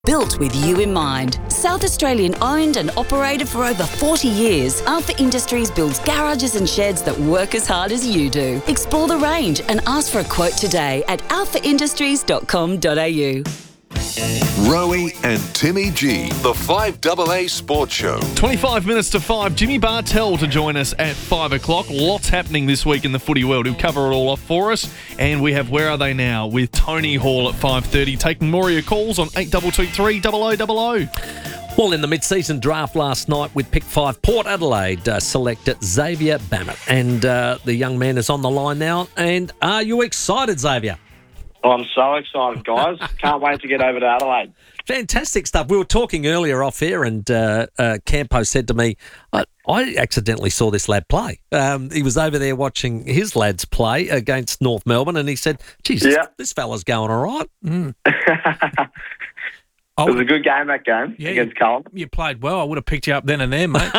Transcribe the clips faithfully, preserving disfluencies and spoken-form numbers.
Built with you in mind. South Australian owned and operated for over forty years, Alpha Industries builds garages and sheds that work as hard as you do. Explore the range and ask for a quote today at alpha industries dot com dot a u. Rowie and Timmy G, the five A A Sports Show. twenty-five minutes to five. Jimmy Bartell to join us at five o'clock. Lots happening this week in the footy world. He'll cover it all off for us. And we have Where Are They Now with Tony Hall at five thirty, taking more of your calls on eight two two three, double oh double oh. Well, in the mid-season draft last night with pick five, Port Adelaide uh, selected Xavier Bammett. And uh, the young man is on the line now. And are you excited, Xavier? I'm so excited, guys. Can't wait to get over to Adelaide. Fantastic stuff. We were talking earlier off air, and uh, uh, Campo said to me, I, I accidentally saw this lad play. Um, he was over there watching his lads play against North Melbourne, and he said, geez, Yeah. this, this fella's going all right. Mm. It was a good game, that game, Yeah, against Carlton. You played well. I would have picked you up then and there, mate.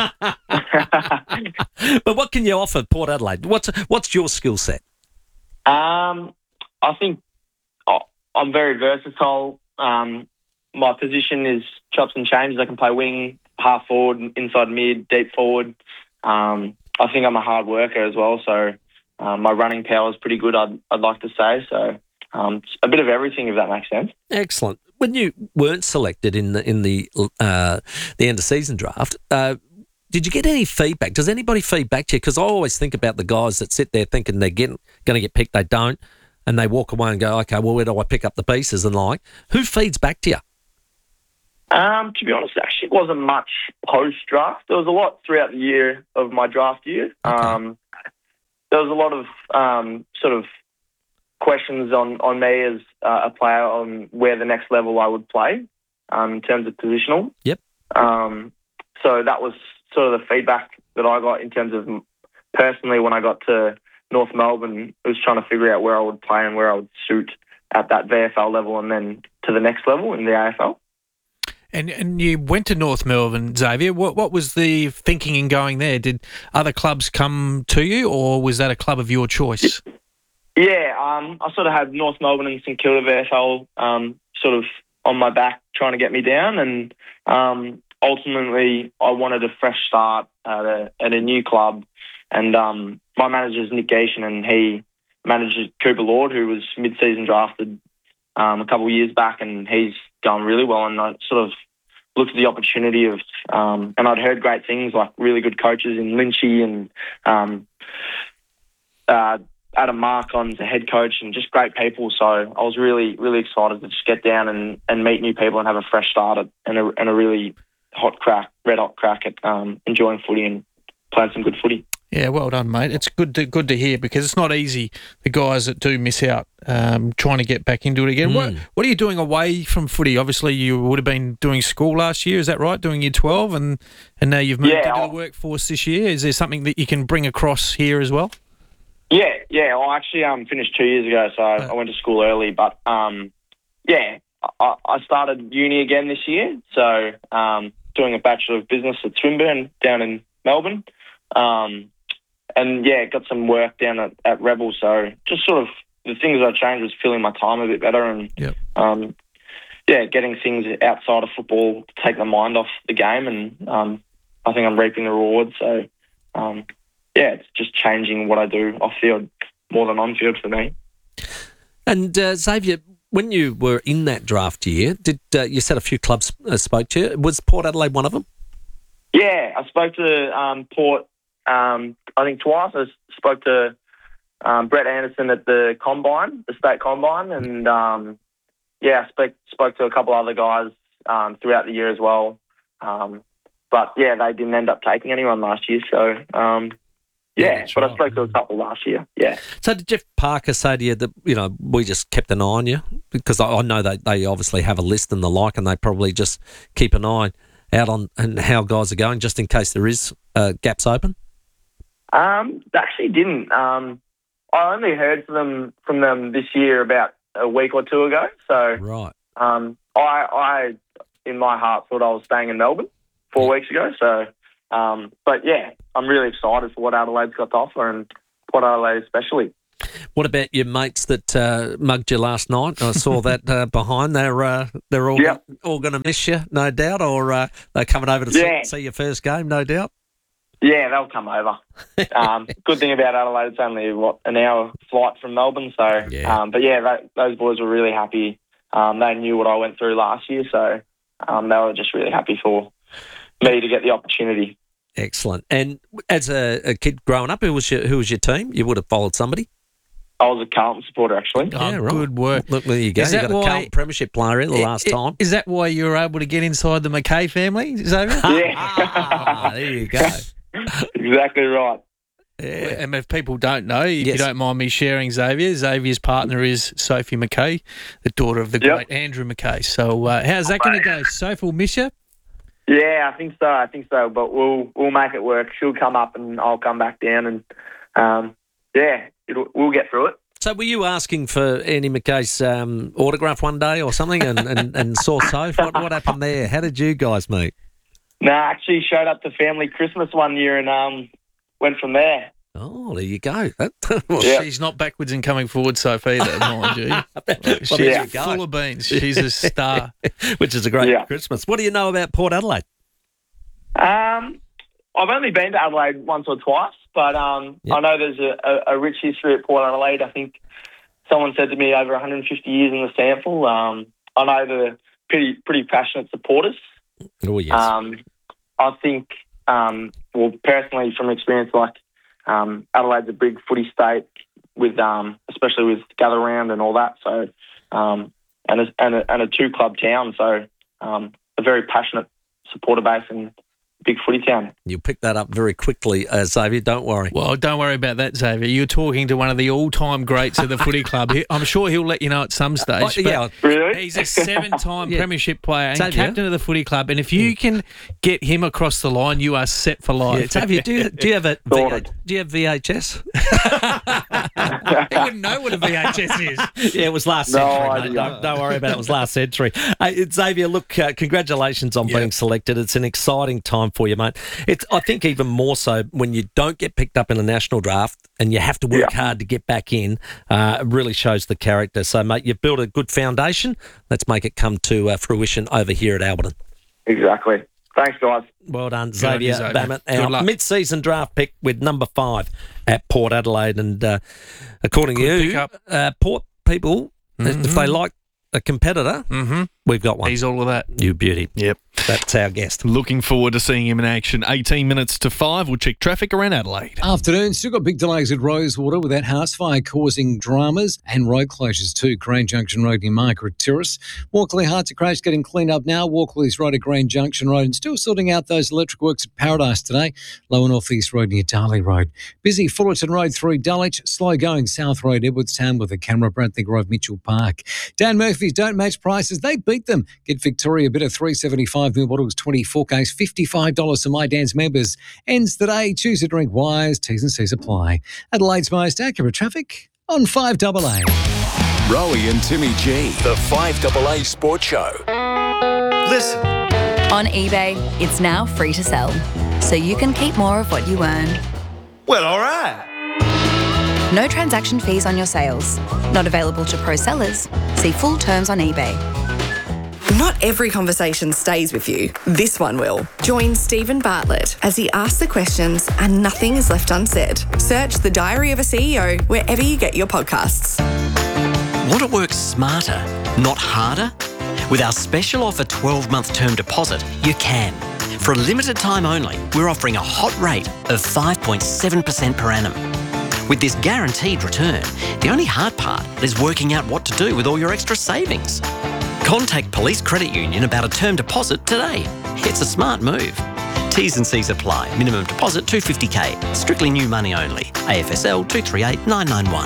But what can you offer Port Adelaide? What's what's your skill set? um, I think oh, I'm very versatile. Um, my position is chops and changes. I can play wing, half forward, inside mid, deep forward. Um, I think I'm a hard worker as well, so um, my running power is pretty good, I'd, I'd like to say. So um, a bit of everything, if that makes sense. Excellent. When you weren't selected in the in the uh, the end of season draft, uh, did you get any feedback? Does anybody feed back to you? Because I always think about the guys that sit there thinking they're getting going to get picked, they don't, and they walk away and go, okay, well, where do I pick up the pieces? And like, who feeds back to you? Um, to be honest, there actually wasn't much post-draft. There was a lot throughout the year of my draft year. Okay. Um, there was a lot of um, sort of questions on, on me as uh, a player on where the next level I would play um, in terms of positional. Yep. Um, so that was sort of the feedback that I got in terms of personally when I got to North Melbourne. It was trying to figure out where I would play and where I would suit at that V F L level and then to the next level in the A F L. And and you went to North Melbourne, Xavier. What what was the thinking in going there? Did other clubs come to you, or was that a club of your choice? Yeah, um, I sort of had North Melbourne and St Kilda V F L um, sort of on my back trying to get me down, and um, ultimately I wanted a fresh start at a, at a new club. And um, my manager is Nick Geishan, and he manages Cooper Lord, who was mid-season drafted um, a couple of years back, and he's going really well. And I sort of looked at the opportunity of, um, and I'd heard great things like really good coaches in Lynchy and um, uh, Adam Marcon's a head coach and just great people. So I was really, really excited to just get down and, and meet new people and have a fresh start at, and, a, and a really hot crack, red hot crack at um, enjoying footy and playing some good footy. Yeah, well done, mate. It's good to good to hear because it's not easy. The guys that do miss out um, trying to get back into it again. Mm. What What are you doing away from footy? Obviously, you would have been doing school last year. Is that right? Doing year twelve, and and now you've moved Yeah, into I'll- the workforce this year. Is there something that you can bring across here as well? Yeah, yeah. I actually um, finished two years ago, so I, I went to school early. But um, yeah, I, I started uni again this year. So um, doing a Bachelor of Business at Swinburne down in Melbourne. Um, and yeah, got some work down at, at Rebel. So just sort of the things I changed was filling my time a bit better and Yep. um, yeah, getting things outside of football to take the mind off the game. And um, I think I'm reaping the rewards. So um, yeah, it's just changing what I do off field more than on field for me. And uh, Xavier, when you were in that draft year, did uh, you said a few clubs uh, spoke to you? Was Port Adelaide one of them? Yeah, I spoke to um, Port, um, I think twice. I spoke to um, Brett Anderson at the Combine, the state Combine, and um, yeah, I spoke, spoke to a couple other guys um, throughout the year as well. Um, but yeah, they didn't end up taking anyone last year. So um, Yeah, yeah, that's but I right. spoke to a couple last year. Yeah. So did Jeff Parker say to you that, you know, we just kept an eye on you? Because I, I know that they obviously have a list and the like, and they probably just keep an eye out on and how guys are going, just in case there is uh, gaps open? Um, they actually didn't. Um, I only heard from them from them this year about a week or two ago. So Right. um, I, I, in my heart, thought I was staying in Melbourne four weeks ago. So, um, but yeah, I'm really excited for what Adelaide's got to offer, and Port Adelaide especially. What about your mates that uh, mugged you last night? I saw that uh, behind. They're uh, they're all Yep. all going to miss you, no doubt, or uh, they're coming over to Yeah. see, see your first game, no doubt. Yeah, they'll come over. Um, good thing about Adelaide, it's only what an hour flight from Melbourne. So, Yeah. um, but yeah, that, those boys were really happy. Um, they knew what I went through last year, so um, they were just really happy for me to get the opportunity. Excellent. And as a, a kid growing up, who was your who was your team? You would have followed somebody. I was a Carlton supporter, actually. Oh, good work. Look, there you go. Is You that got a why- Carlton Premiership player in the last I- I- time. Is that why you were able to get inside the McKay family, Xavier? Yeah, Ah, there you go. exactly right. Yeah. And if people don't know, if Yes. you don't mind me sharing Xavier, Xavier's partner is Sophie McKay, the daughter of the Yep. great Andrew McKay. So uh, how's that going to go? Sophie will miss you? Yeah, I think so. I think so. But we'll we'll make it work. She'll come up and I'll come back down, and um, yeah, it'll, we'll get through it. So were you asking for Andy McKay's um, autograph one day or something and, and, and saw Soph? What, what happened there? How did you guys meet? No, I actually showed up to family Christmas one year and um, went from there. Oh, there you go. That, well, Yeah. She's not backwards and coming forwards, Sophie, either, mind you. She's there you go. full of beans. She's a star. Which is a great Yeah. Christmas. What do you know about Port Adelaide? Um, I've only been to Adelaide once or twice, but um, Yep. I know there's a, a, a rich history at Port Adelaide. I think someone said to me over one hundred fifty years in the sample. Um, I know they're pretty pretty passionate supporters. Oh, yes. Um, I think, um, well, personally, from experience, like um, Adelaide's a big footy state, with um, especially with gather round and all that. So, um, and a, and a, and a two club town, so um, a very passionate supporter base and big footy town. You'll pick that up very quickly, uh, Xavier. Don't worry. Well, don't worry about that, Xavier. You're talking to one of the all-time greats of the footy club. He- I'm sure he'll let you know at some stage. Oh, but yeah. Really? He's a seven-time Yeah. premiership player and Xavier. captain of the footy club. And if you can get him across the line, you are set for Yeah, life. Xavier, do you, do you have a V H, Sorted. do you have V H S? He wouldn't know what a V H S is. Yeah, it was last No century. mate. idea. Don't, don't worry about it. It was last century. Hey, Xavier, look, uh, congratulations on Yeah. being selected. It's an exciting time for you, mate. It's, I think, even more so when you don't get picked up in a national draft and you have to work Yeah. hard to get back in. Uh, it really shows the character. So, mate, you've built a good foundation. Let's make it come to uh, fruition over here at Alberton. Exactly. Thanks, guys. Well done, on you, Xavier Xavier. Bammett. Good Our luck. mid-season draft pick with number five at Port Adelaide. And uh, according Good to you, pickup. uh, Port people, if they like a competitor, Mm-hmm. we've got one. He's all of that. You beauty. Yep. That's our guest. Looking forward to seeing him in action. eighteen minutes to five. We'll check traffic around Adelaide. Afternoon, still got big delays at Rosewater with that house fire causing dramas and road closures too. Grand Junction Road near Margaret Terrace. Walkley Hearts of Crash getting cleaned up now. Walkley's Road at Grand Junction Road and still sorting out those electric works at Paradise today. Lower North East Road near Darley Road. Busy Fullerton Road through Dulwich. Slow going South Road Edwardstown with a camera Bradley Grove Mitchell Park. Dan Murphy's don't match prices. They beat them. Get Victoria Bitter three seventy-five mil bottles twenty-four case, fifty-five dollars for My Dan's members. Ends today. Choose a drink wise. T's and C's apply. Adelaide's most accurate traffic on five A A. Rowie and Timmy G, the five A A Sports Show. Listen. On eBay, it's now free to sell, so you can keep more of what you earn. Well, all right. No transaction fees on your sales. Not available to pro sellers. See full terms on eBay. Not every conversation stays with you. This one will. Join Stephen Bartlett as he asks the questions and nothing is left unsaid. Search The Diary of a C E O wherever you get your podcasts. Want to work smarter, not harder? With our special offer twelve-month term deposit, you can. For a limited time only, we're offering a hot rate of five point seven percent per annum. With this guaranteed return, the only hard part is working out what to do with all your extra savings. Contact Police Credit Union about a term deposit today. It's a smart move. T's and C's apply. Minimum deposit two hundred fifty thousand. Strictly new money only. A F S L two three eight nine nine one.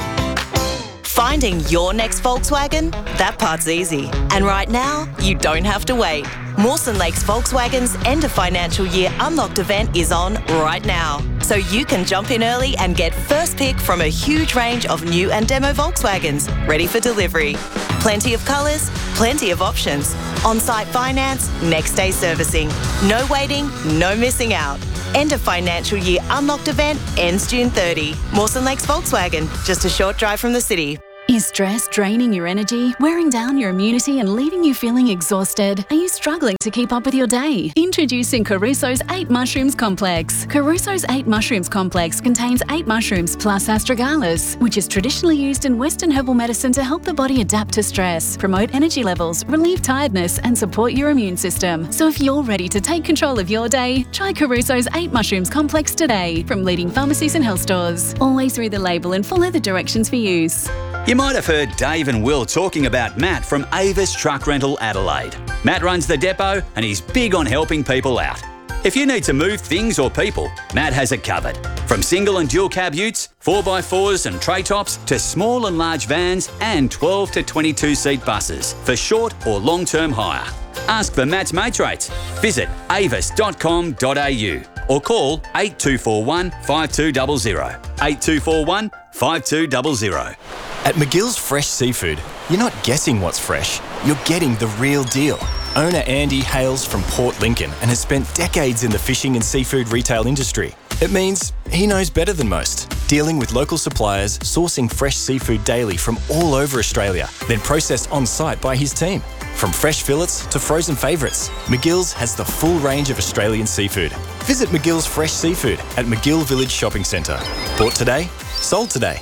Finding your next Volkswagen? That part's easy. And right now, you don't have to wait. Mawson Lakes Volkswagen's end of financial year Unlocked event is on right now. So you can jump in early and get first pick from a huge range of new and demo Volkswagens ready for delivery. Plenty of colours, plenty of options. On-site finance, next day servicing. No waiting, no missing out. End of financial year unlocked event ends June thirtieth. Mawson Lakes Volkswagen, just a short drive from the city. Is stress draining your energy, wearing down your immunity and leaving you feeling exhausted? Are you struggling to keep up with your day? Introducing Caruso's eight Mushrooms Complex. Caruso's eight Mushrooms Complex contains eight mushrooms plus astragalus, which is traditionally used in Western herbal medicine to help the body adapt to stress, promote energy levels, relieve tiredness and support your immune system. So if you're ready to take control of your day, try Caruso's eight Mushrooms Complex today from leading pharmacies and health stores. Always read the label and follow the directions for use. You might have heard Dave and Will talking about Matt from Avis Truck Rental Adelaide. Matt runs the depot and he's big on helping people out. If you need to move things or people, Matt has it covered. From single and dual cab utes, four by fours and tray tops, to small and large vans and twelve to twenty-two seat buses for short or long-term hire. Ask for Matt's mates rates. Visit avis dot com dot a u or call eight two four one, five two zero zero. eight two four one, five two zero zero. At McGill's Fresh Seafood, you're not guessing what's fresh, you're getting the real deal. Owner Andy hails from Port Lincoln and has spent decades in the fishing and seafood retail industry. It means he knows better than most, dealing with local suppliers, sourcing fresh seafood daily from all over Australia, then processed on-site by his team. From fresh fillets to frozen favourites, McGill's has the full range of Australian seafood. Visit McGill's Fresh Seafood at McGill Village Shopping Centre. Bought today, sold today.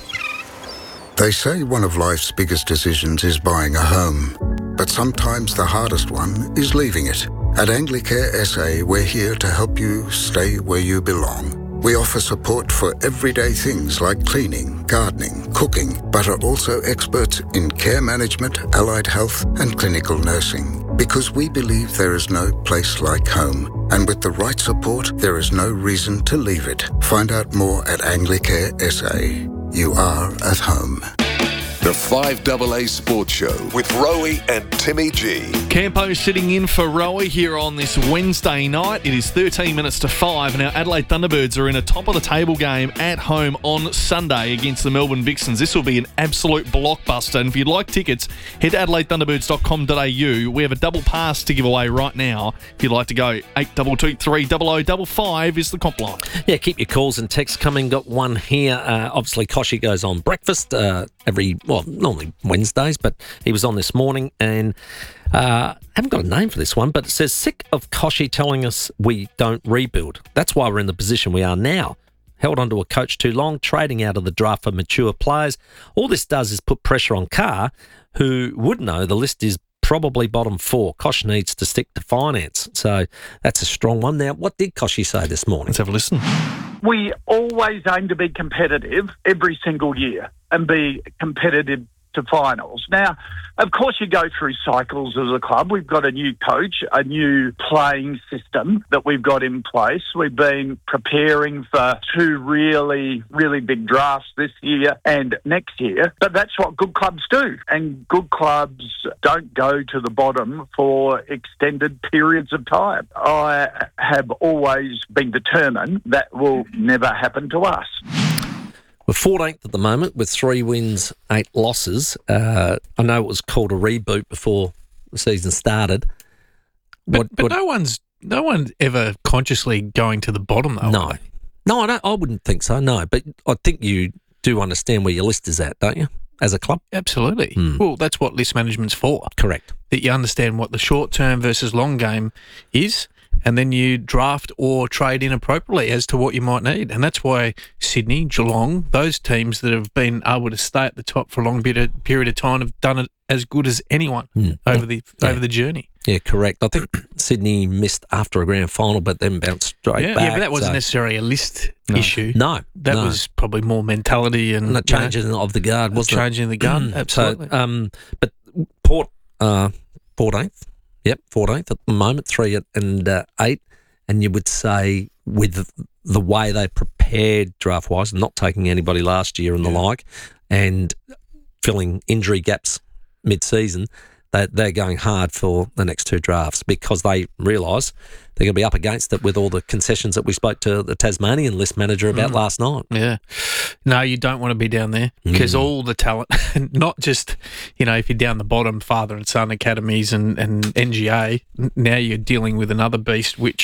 They say one of life's biggest decisions is buying a home, but sometimes the hardest one is leaving it. At Anglicare S A, we're here to help you stay where you belong. We offer support for everyday things like cleaning, gardening, cooking, but are also experts in care management, allied health, and clinical nursing. Because we believe there is no place like home, and with the right support, there is no reason to leave it. Find out more at Anglicare S A. You are at home. The five A A Sports Show with Rowie and Timmy G. Campo sitting in for Rowie here on this Wednesday night. It is thirteen minutes to five, and our Adelaide Thunderbirds are in a top-of-the-table game at home on Sunday against the Melbourne Vixens. This will be an absolute blockbuster, and if you'd like tickets, head to adelaide thunderbirds dot com dot a u. We have a double pass to give away right now. If you'd like to go, eight two two three zero zero five five is the comp line. Yeah, keep your calls and texts coming. Got one here. Uh, obviously, Koshy goes on breakfast uh, every, well, normally Wednesdays, but he was on this morning, and uh, I haven't got a name for this one, but it says, sick of Koshy telling us we don't rebuild. That's why we're in the position we are now. Held onto a coach too long, trading out of the draft for mature players. All this does is put pressure on Carr, who would know the list is probably bottom four. Kosh needs to stick to finance. So that's a strong one. Now, what did Koshy say this morning? Let's have a listen. We always aim to be competitive every single year and be competitive to finals. Now, of course, you go through cycles as a club. We've got a new coach, a new playing system that we've got in place. We've been preparing for two really, really big drafts this year and next year. But that's what good clubs do. And good clubs don't go to the bottom for extended periods of time. I have always been determined that will never happen to us. We're fourteenth at the moment with three wins, eight losses. Uh, I know it was called a reboot before the season started. But, What, but what, no one's no one's ever consciously going to the bottom, though. no, no, I don't. I wouldn't think so. No, but I think you do understand where your list is at, don't you? As a club, Absolutely. Hmm. Well, that's what list management's for. correct. That you understand what the short term versus long game is, and then you draft or trade in appropriately as to what you might need. And that's why Sydney, Geelong, those teams that have been able to stay at the top for a long bit of, period of time have done it as good as anyone Mm. over the Yeah. over the journey. Yeah, correct. I think Sydney missed after a grand final, but then bounced straight Yeah, back. yeah, but that wasn't so- necessarily a list No. issue. No, That no. was probably more mentality and And the you know, changing of the guard, wasn't it? changing the gun. Absolutely. So, um, but Port, uh, fourteenth. Yep, fourteenth at the moment, three and uh, eight. And you would say with the way they prepared draft-wise, not taking anybody last year and the like, and filling injury gaps mid-season, they, they're going hard for the next two drafts because they realise they're going to be up against it with all the concessions that we spoke to the Tasmanian list manager about Mm. last night. Yeah. No, you don't want to be down there because Mm. all the talent, not just, you know, if you're down the bottom, father and son academies and, and N G A, n- now you're dealing with another beast which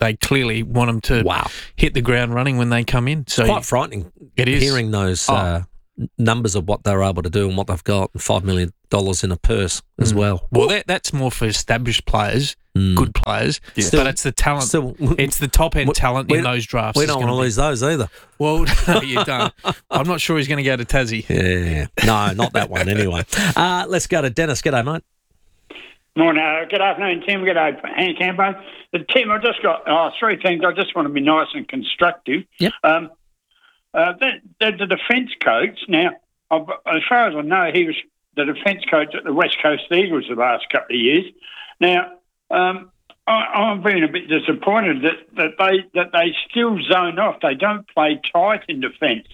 they clearly want them to wow. hit the ground running when they come in. So quite frightening. It is hearing those oh. uh, numbers of what they're able to do and what they've got, and five million dollars in a purse as Mm. well. Well, that, that's more for established players, Mm. good players, Yeah. but Still- it's the talent. still- it's the top end we- talent we- in those drafts. We is don't want gonna to be- lose those either. Well, no, you don't. I'm not sure he's going to go to Tassie. Yeah, no, not that one anyway. Uh, let's go to Dennis. G'day, mate. Morning. Uh, good afternoon, Tim. Good day, Andy Campo. Uh, Tim, I just got uh, three things. I just want to be nice and constructive. Yep. Um, uh, the, the, the defence coach, now, I've, as far as I know, he was the defence coach at the West Coast Eagles the last couple of years. Now, um, I, I'm being a bit disappointed that, that they that they still zone off. They don't play tight in defence.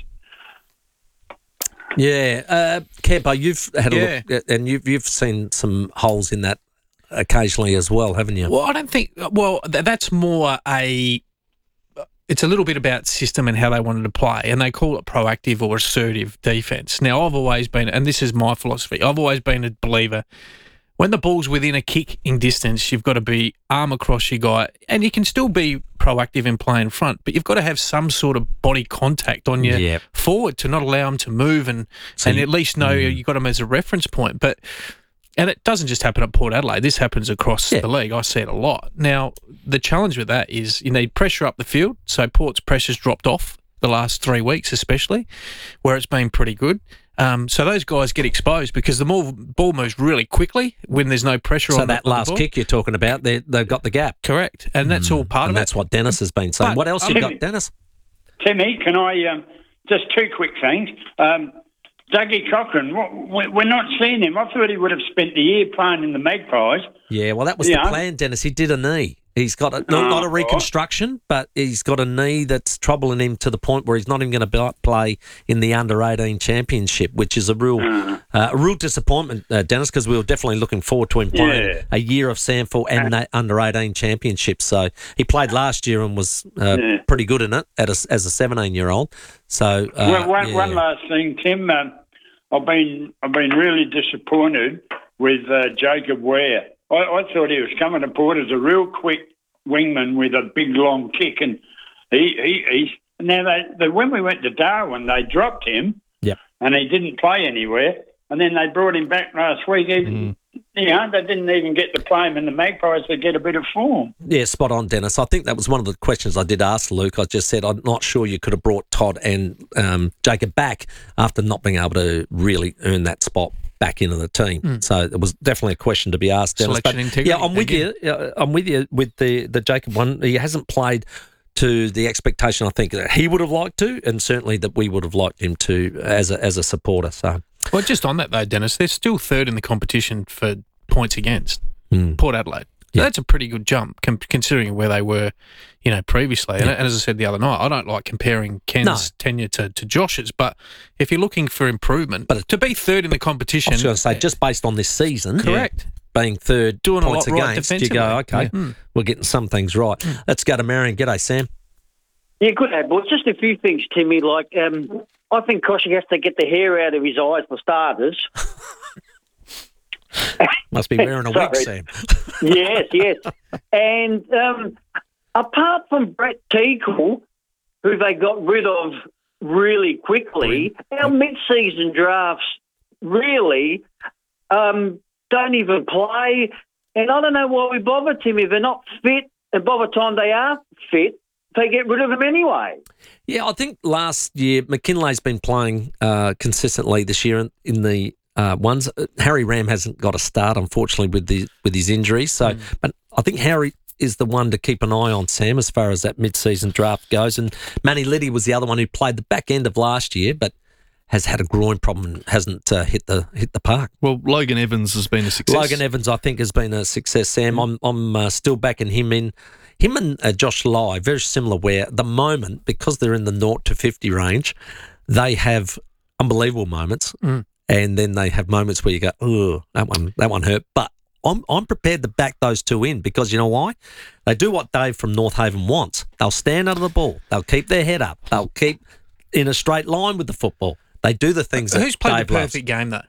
Yeah, uh, Campo, you've had a Yeah. look, at, and you've you've seen some holes in that occasionally as well, haven't you? Well, I don't think. Well, th- that's more a. It's a little bit about system and how they wanted to play, and they call it proactive or assertive defence. Now, I've always been, and this is my philosophy, I've always been a believer. When the ball's within a kicking distance, you've got to be arm across your guy, and you can still be proactive in play in front, but you've got to have some sort of body contact on your Yep. forward to not allow them to move and, So and you- at least know Mm. you've got them as a reference point. But and it doesn't just happen at Port Adelaide. This happens across Yeah. the league. I see it a lot. Now, the challenge with that is you need pressure up the field. So Port's pressure's dropped off the last three weeks especially, where it's been pretty good. Um, so those guys get exposed because the more ball moves really quickly when there's no pressure So on the- that on the last ball. kick you're talking about, they, they've got the gap. Correct. And that's all part and of it. that's what Dennis has been saying. But, What else I you mean- got, Dennis? Timmy, can I um, just two quick things? Um, Dougie Cochran, what, we- we're not seeing him. I thought he would have spent the year playing in the Magpies. Yeah, well, that was Yeah. the plan, Dennis. He did a knee. He's got a, not, Oh, not a reconstruction, but he's got a knee that's troubling him to the point where he's not even going to play in the under eighteen championship, which is a real, uh, a real disappointment, uh, Dennis, because we were definitely looking forward to him playing Yeah. a year of Samford and the under eighteen championship. So he played last year and was uh, Yeah. pretty good in it at a, as a seventeen-year-old. So uh, well, one, yeah. one last thing, Tim. Um, I've been I've been really disappointed with uh, Jacob Ware. I, I thought he was coming to Port as a real quick wingman with a big long kick, and he he he's now they, they when we went to Darwin, they dropped him, Yep. and he didn't play anywhere, and then they brought him back last week. Even you know they didn't even get to play him in the Magpies to get a bit of form. Yeah, spot on, Dennis. I think that was one of the questions I did ask Luke. I just said I'm not sure you could have brought Todd and um, Jacob back after not being able to really earn that spot back into the team. Mm. So it was definitely a question to be asked, Dennis. Selection But, integrity, yeah, I'm with again. you. Uh, I'm with you with the, the Jacob one. He hasn't played to the expectation I think that he would have liked to, and certainly that we would have liked him to as a as a supporter. So Well, just on that though, Dennis, they're still third in the competition for points against Mm. Port Adelaide. So that's a pretty good jump com- considering where they were, you know, previously. And, Yeah. and as I said the other night, I don't like comparing Ken's No. tenure to, to Josh's, but if you're looking for improvement, But- to be third in the I competition, was going to say, just based on this season, correct. being third Doing a points lot right against, you go, defensively. okay, Yeah. Mm. we're getting some things right. Let's go to Marion. G'day, Sam. Yeah, good day, boys. Just a few things, Timmy. Like, um, I think Koshik has to get the hair out of his eyes for starters. Must be wearing a wig, Sorry. Sam. yes, yes. And um, apart from Brett Teakle, who they got rid of really quickly, our mid-season drafts really um, don't even play. And I don't know why we bother, Timmy. If they're not fit, and by the time they are fit, they get rid of them anyway. Yeah, I think last year McKinley's been playing uh, consistently this year in, in the uh, ones. Uh, Harry Ram hasn't got a start, unfortunately, with the with his injuries. So, but I think Harry is the one to keep an eye on, Sam, as far as that mid-season draft goes. And Manny Liddy was the other one who played the back end of last year, but has had a groin problem and hasn't uh, hit the hit the park. Well, Logan Evans has been a success. Logan Evans, I think, has been a success, Sam. I'm I'm uh, still backing him in. Him and uh, Josh Lai, very similar, where at the moment, because they're in the zero to fifty range, they have unbelievable moments, Mm. and then they have moments where you go, oh, that one, that one hurt. But I'm I'm prepared to back those two in because you know why? They do what Dave from North Haven wants. They'll stand under the ball. They'll keep their head up. They'll keep in a straight line with the football. They do the things that Who's played Dave the loves. perfect game, though?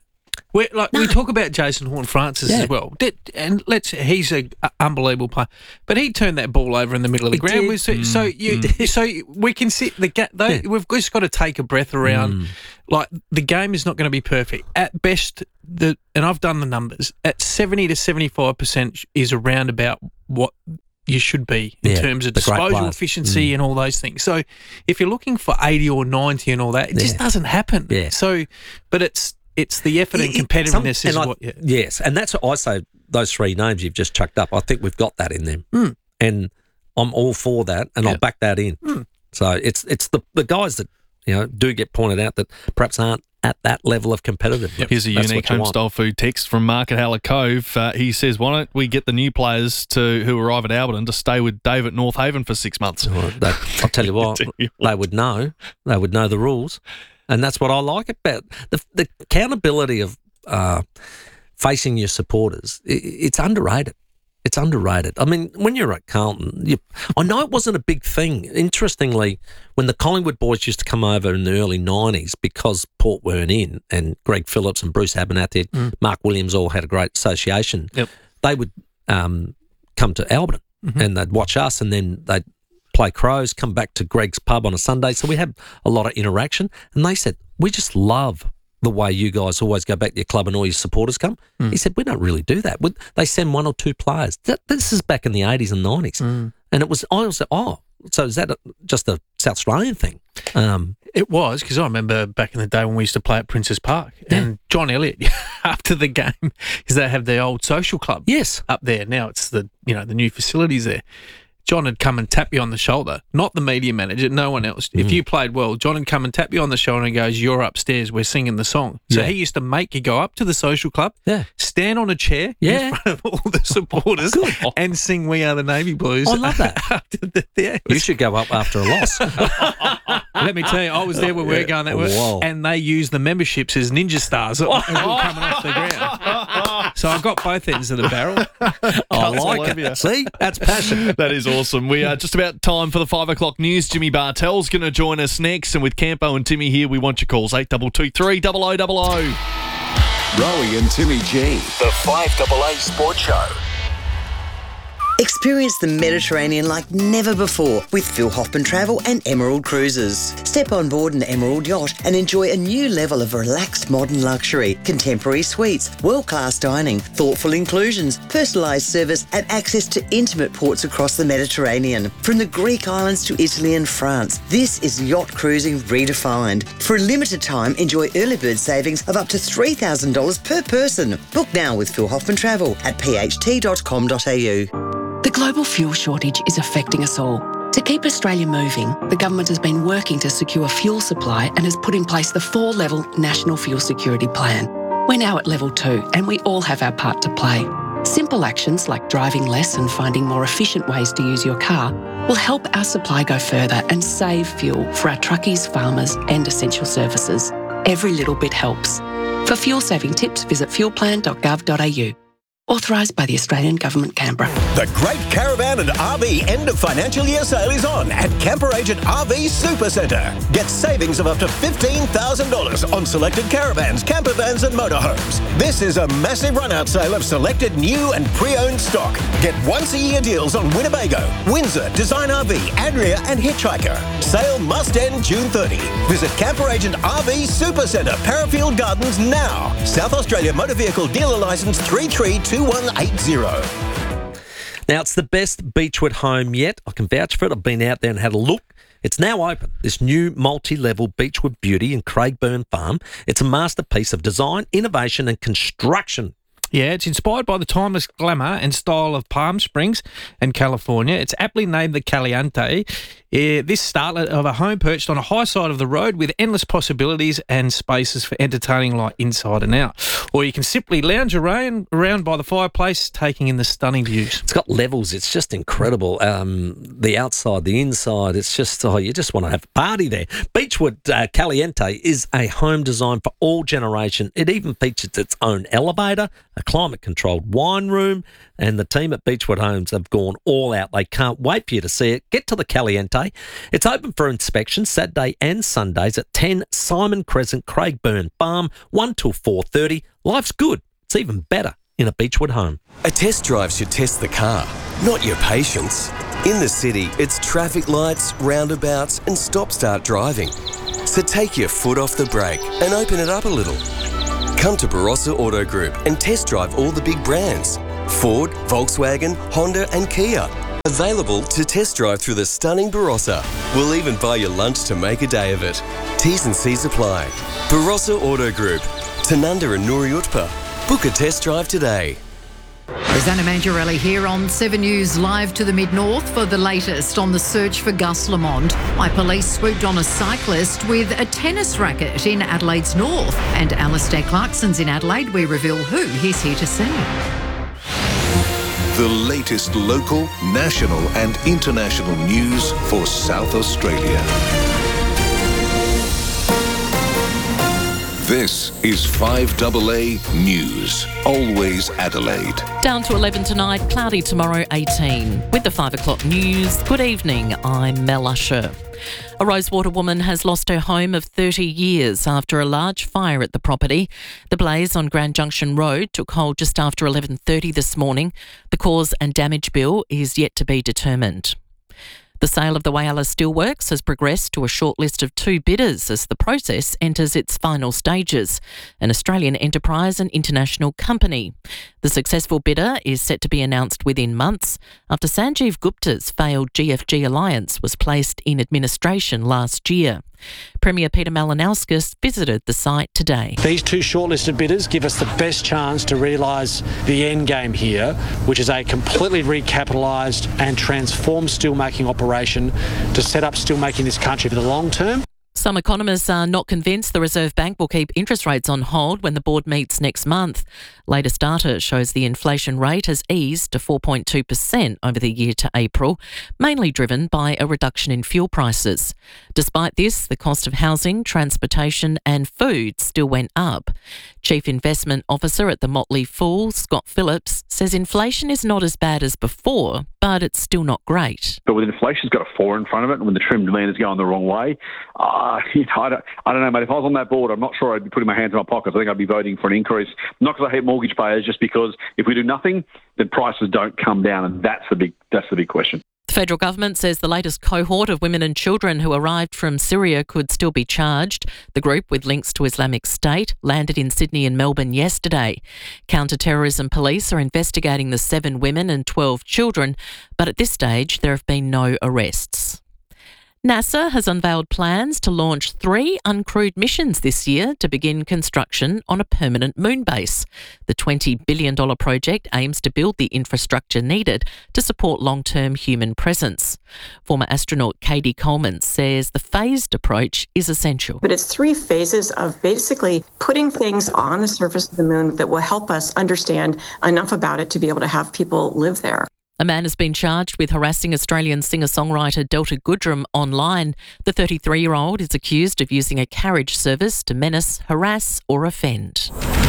We're, like we talk about Jason Horne-Francis Yeah. as well, Did- and let's he's an unbelievable player, but he turned that ball over in the middle of the He ground. did. So, so you, so we can sit the ga- though Yeah. we've just got to take a breath around. Mm. Like the game is not going to be perfect at best. The and I've done the numbers at seventy to seventy-five percent is around about what you should be in Yeah, terms of the great disposal players. efficiency Mm. and all those things. So if you're looking for eighty or ninety and all that, it just Yeah. doesn't happen. Yeah. So, but it's it's the effort and It- it- competitiveness some- is and I- what. Yeah. Yes, and that's what I say. Those three names you've just chucked up, I think we've got that in them, Mm. and I'm all for that, and I'll Yeah. back that in. Mm. So it's it's the the guys that you know do get pointed out that perhaps aren't at that level of competitiveness. Here's a That's unique what you want. home style food text from Mark at Halla Cove. Uh, he says, "Why don't we get the new players to who arrive at Alberton to stay with Dave at North Haven for six months?" Well, that, I'll tell you what, Tell you they would know. They would know the rules, and that's what I like about the the accountability of uh, facing your supporters. I it's underrated. It's underrated. I mean, when you're at Carlton, you, I know it wasn't a big thing. Interestingly, when the Collingwood boys used to come over in the early nineties, because Port weren't in, and Greg Phillips and Bruce Abernathy, Mm. Mark Williams all had a great association, Yep. they would um, come to Alberton Mhm. and they'd watch us, and then they'd play Crows, come back to Greg's pub on a Sunday. So we had a lot of interaction, and they said, we just love the way you guys always go back to your club and all your supporters come. Mm. He said, we don't really do that. We- They send one or two players. That, this is back in the eighties and nineties. Mm. And it was, I was like, oh, so is that a, just a South Australian thing? Um, It was, because I remember back in the day when we used to play at Princess Park, and John Elliott, after the game, because they have the old social club yes. up there. Now it's the you know the new facilities there. John had come and tap you on the shoulder, not the media manager, no one else. Mm. If you played well, John would come and tap you on the shoulder and goes, "You're upstairs, we're singing the song." So Yeah. he used to make you go up to the social club, Yeah. stand on a chair Yeah. in front of all the supporters and sing "We Are the Navy Blues." I love that. After the, yeah, it You was- should go up after a loss. Let me tell you, I was there when we were going that way, Wow. and they used the memberships as ninja stars as all coming off the ground. So I got both ends of the barrel. I like it. See, that's passion. That is awesome. We are just about time for the five o'clock news. Jimmy Bartell's going to join us next, and with Campo and Timmy here, we want your calls eight two two three double oh double oh. Rowie and Timmy G, the five double A Sports Show. Experience the Mediterranean like never before with Phil Hoffman Travel and Emerald Cruises. Step on board an Emerald yacht and enjoy a new level of relaxed modern luxury, contemporary suites, world-class dining, thoughtful inclusions, personalised service and access to intimate ports across the Mediterranean. From the Greek islands to Italy and France, this is yacht cruising redefined. For a limited time, enjoy early bird savings of up to three thousand dollars per person. Book now with Phil Hoffman Travel at p h t dot com dot a u. The global fuel shortage is affecting us all. To keep Australia moving, the government has been working to secure fuel supply and has put in place the four-level National Fuel Security Plan. We're now at level two and we all have our part to play. Simple actions like driving less and finding more efficient ways to use your car will help our supply go further and save fuel for our truckies, farmers and essential services. Every little bit helps. For fuel-saving tips, visit fuel plan dot gov dot a u. Authorised by the Australian Government, Canberra. The Great Caravan and R V End of Financial Year Sale is on at Camper Agent R V Super Centre. Get savings of up to fifteen thousand dollars on selected caravans, camper vans and motorhomes. This is a massive run-out sale of selected new and pre-owned stock. Get once-a-year deals on Winnebago, Windsor, Design R V, Adria and Hitchhiker. Sale must end June thirtieth. Visit Camper Agent R V Super Centre, Parafield Gardens now. South Australia Motor Vehicle Dealer Licence three three two one eight zero. Now, it's the best Beechwood home yet. I can vouch for it. I've been out there and had a look. It's now open, this new multi-level Beechwood Beauty in Craigburn Farm. It's a masterpiece of design, innovation and construction. Yeah, it's inspired by the timeless glamour and style of Palm Springs and California. It's aptly named the Caliente. Uh, this startlet of a home perched on a high side of the road with endless possibilities and spaces for entertaining light inside and out. Or you can simply lounge around, around by the fireplace, taking in the stunning views. It's got levels. It's just incredible. Um, the outside, the inside, it's just, oh, you just want to have a party there. Beechwood uh, Caliente is a home designed for all generation. It even features its own elevator, a climate-controlled wine room, and the team at Beechwood Homes have gone all out. They can't wait for you to see it. Get to the Caliente. It's open for inspection Saturday and Sundays at ten Simon Crescent, Craigburn Farm, one till four thirty. Life's good. It's even better in a Beechwood home. A test drive should test the car, not your patience. In the city, it's traffic lights, roundabouts and stop-start driving. So take your foot off the brake and open it up a little. Come to Barossa Auto Group and test drive all the big brands. Ford, Volkswagen, Honda and Kia. Available to test drive through the stunning Barossa. We'll even buy you lunch to make a day of it. T's and C's apply. Barossa Auto Group. Tanunda and Nuri Utpa. Book a test drive today. Rosanna Mangiarelli here on Seven News, live to the Mid-North for the latest on the search for Gus Lamond. Why police swooped on a cyclist with a tennis racket in Adelaide's north. And Alistair Clarkson's in Adelaide. We reveal who he's here to see. The latest local, national and international news for South Australia. This is five A A News. Always Adelaide. Down to eleven tonight, cloudy tomorrow eighteen. With the five o'clock news, good evening, I'm Mel Usher. A Rosewater woman has lost her home of thirty years after a large fire at the property. The blaze on Grand Junction Road took hold just after eleven thirty this morning. The cause and damage bill is yet to be determined. The sale of the Whyalla Steelworks has progressed to a short list of two bidders as the process enters its final stages, an Australian enterprise and international company. The successful bidder is set to be announced within months after Sanjeev Gupta's failed G F G alliance was placed in administration last year. Premier Peter Malinauskas visited the site today. These two shortlisted bidders give us the best chance to realise the end game here, which is a completely recapitalised and transformed steelmaking operation to set up steelmaking in this country for the long term. Some economists are not convinced the Reserve Bank will keep interest rates on hold when the board meets next month. Latest data shows the inflation rate has eased to four point two percent over the year to April, mainly driven by a reduction in fuel prices. Despite this, the cost of housing, transportation and food still went up. Chief Investment Officer at the Motley Fool, Scott Phillips, says inflation is not as bad as before, but it's still not great. But with inflation's got a four in front of it, and when the trim demand is going the wrong way, uh, you know, I, don't, I don't know, mate. If I was on that board, I'm not sure I'd be putting my hands in my pockets. I think I'd be voting for an increase, not because I hate mortgage payers, just because if we do nothing, then prices don't come down, and that's the big that's the big question. The federal government says the latest cohort of women and children who arrived from Syria could still be charged. The group, with links to Islamic State, landed in Sydney and Melbourne yesterday. Counter-terrorism police are investigating the seven women and twelve children, but at this stage there have been no arrests. NASA has unveiled plans to launch three uncrewed missions this year to begin construction on a permanent moon base. The twenty billion dollars project aims to build the infrastructure needed to support long-term human presence. Former astronaut Katie Coleman says the phased approach is essential. But it's three phases of basically putting things on the surface of the moon that will help us understand enough about it to be able to have people live there. A man has been charged with harassing Australian singer-songwriter Delta Goodrem online. The thirty-three-year-old is accused of using a carriage service to menace, harass or offend.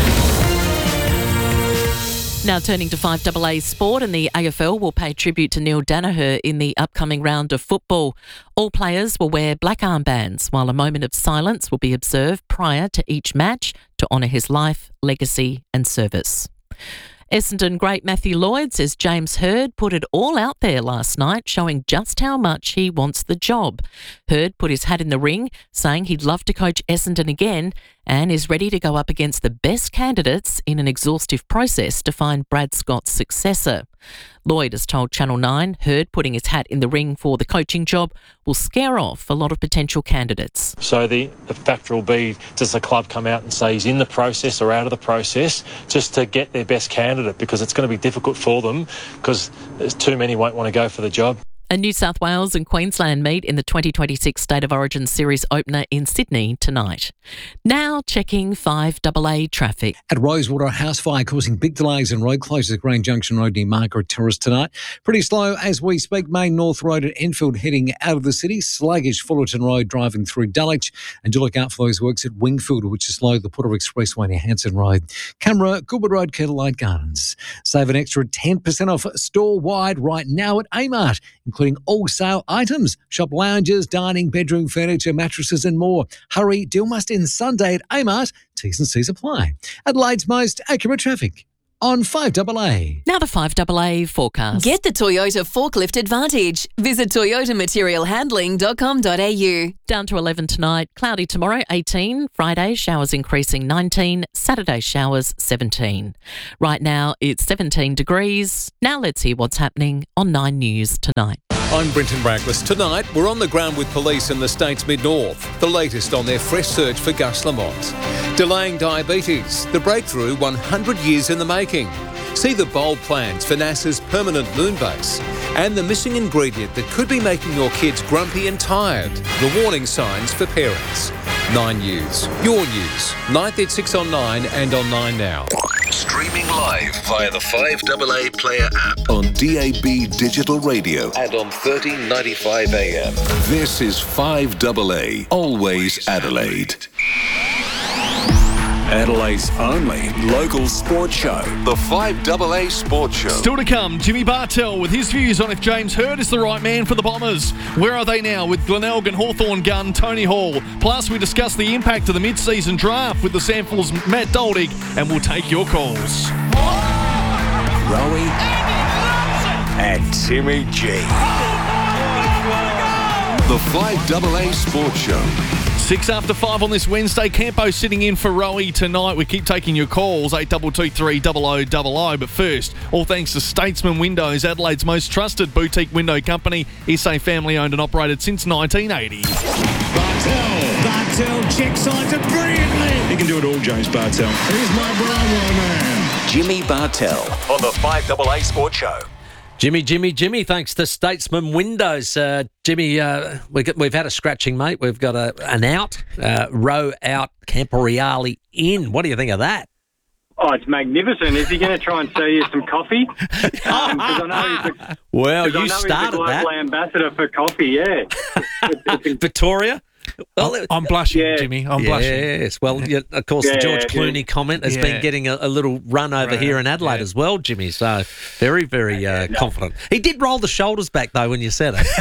Now turning to five A A sport, and the A F L will pay tribute to Neil Danaher in the upcoming round of football. All players will wear black armbands, while a moment of silence will be observed prior to each match to honour his life, legacy and service. Essendon great Matthew Lloyd says James Hird put it all out there last night, showing just how much he wants the job. Hird put his hat in the ring, saying he'd love to coach Essendon again and is ready to go up against the best candidates in an exhaustive process to find Brad Scott's successor. Lloyd has told Channel nine Hird putting his hat in the ring for the coaching job will scare off a lot of potential candidates. So the, the factor will be, does the club come out and say he's in the process or out of the process, just to get their best candidate, because it's going to be difficult for them because there's too many won't want to go for the job. And New South Wales and Queensland meet in the twenty twenty-six State of Origin Series opener in Sydney tonight. Now checking five A A traffic. At Rosewater, a house fire causing big delays and road closures at Grand Junction Road near Margaret Terrace tonight. Pretty slow as we speak. Main North Road at Enfield heading out of the city. Sluggish Fullerton Road driving through Dulwich. And do look out for those works at Wingfield, which is slow. The Putter Expressway near Hanson Road. Camera, Goodwood Road, Kettle Light Gardens. Save an extra ten percent off store-wide right now at A-Mart, including including all sale items, shop lounges, dining, bedroom furniture, mattresses and more. Hurry, deal must end Sunday at Amart. T's and C's apply. Adelaide's most accurate traffic on five A A. Now the five A A forecast. Get the Toyota Forklift Advantage. Visit toyota material handling dot com dot a u. Down to eleven tonight, cloudy tomorrow, eighteen. Friday, showers increasing, nineteen. Saturday, showers, seventeen. Right now, it's seventeen degrees. Now let's hear what's happening on Nine News tonight. I'm Brenton Braglis. Tonight, we're on the ground with police in the state's mid-north. The latest on their fresh search for Gus Lamont. Delaying diabetes, the breakthrough one hundred years in the making. See the bold plans for NASA's permanent moon base. And the missing ingredient that could be making your kids grumpy and tired. The warning signs for parents. Nine News. Your news. ninth at six on Nine and on Nine Now. Streaming live via the five A A Player app on D A B Digital Radio and on thirteen ninety-five A M. This is five A A, always Adelaide. Adelaide's only local sports show, the five A A Sports Show. Still to come, Jimmy Bartell with his views on if James Hird is the right man for the Bombers. Where are they now with Glenelg, Hawthorn gun Tony Hall? Plus, we discuss the impact of the mid-season draft with the Samfels Matt Doldig, and we'll take your calls. Rowie and Timmy G. The five A A Sports Show. Six after five on this Wednesday. Campo sitting in for Rowie tonight. We keep taking your calls, eight two two three double oh double oh. But first, all thanks to Statesman Windows, Adelaide's most trusted boutique window company. S A family owned and operated since nineteen eighty. Bartell. Bartell check signs it brilliantly. He can do it all, James Bartell. Here's my Bravo man. Jimmy Bartell on the five A A Sports Show. Jimmy, Jimmy, Jimmy, thanks to Statesman Windows. Uh, Jimmy, uh, we, we've had a scratching, mate. We've got a, an out, uh, row out, Camporeale in. What do you think of that? Oh, it's magnificent. Is he going to try and sell you some coffee? Um, 'cause I know he's a, well, you I know started he's a global that. ambassador for coffee, yeah. Victoria? Well, I'm blushing, yeah. Jimmy. I'm yes. blushing. Yes. Well, yeah, of course, yeah, the George Clooney yeah. comment has Yeah. been getting a, a little run over Right. here in Adelaide Yeah. as well, Jimmy. So very, very uh, confident. He did roll the shoulders back, though, when you said it.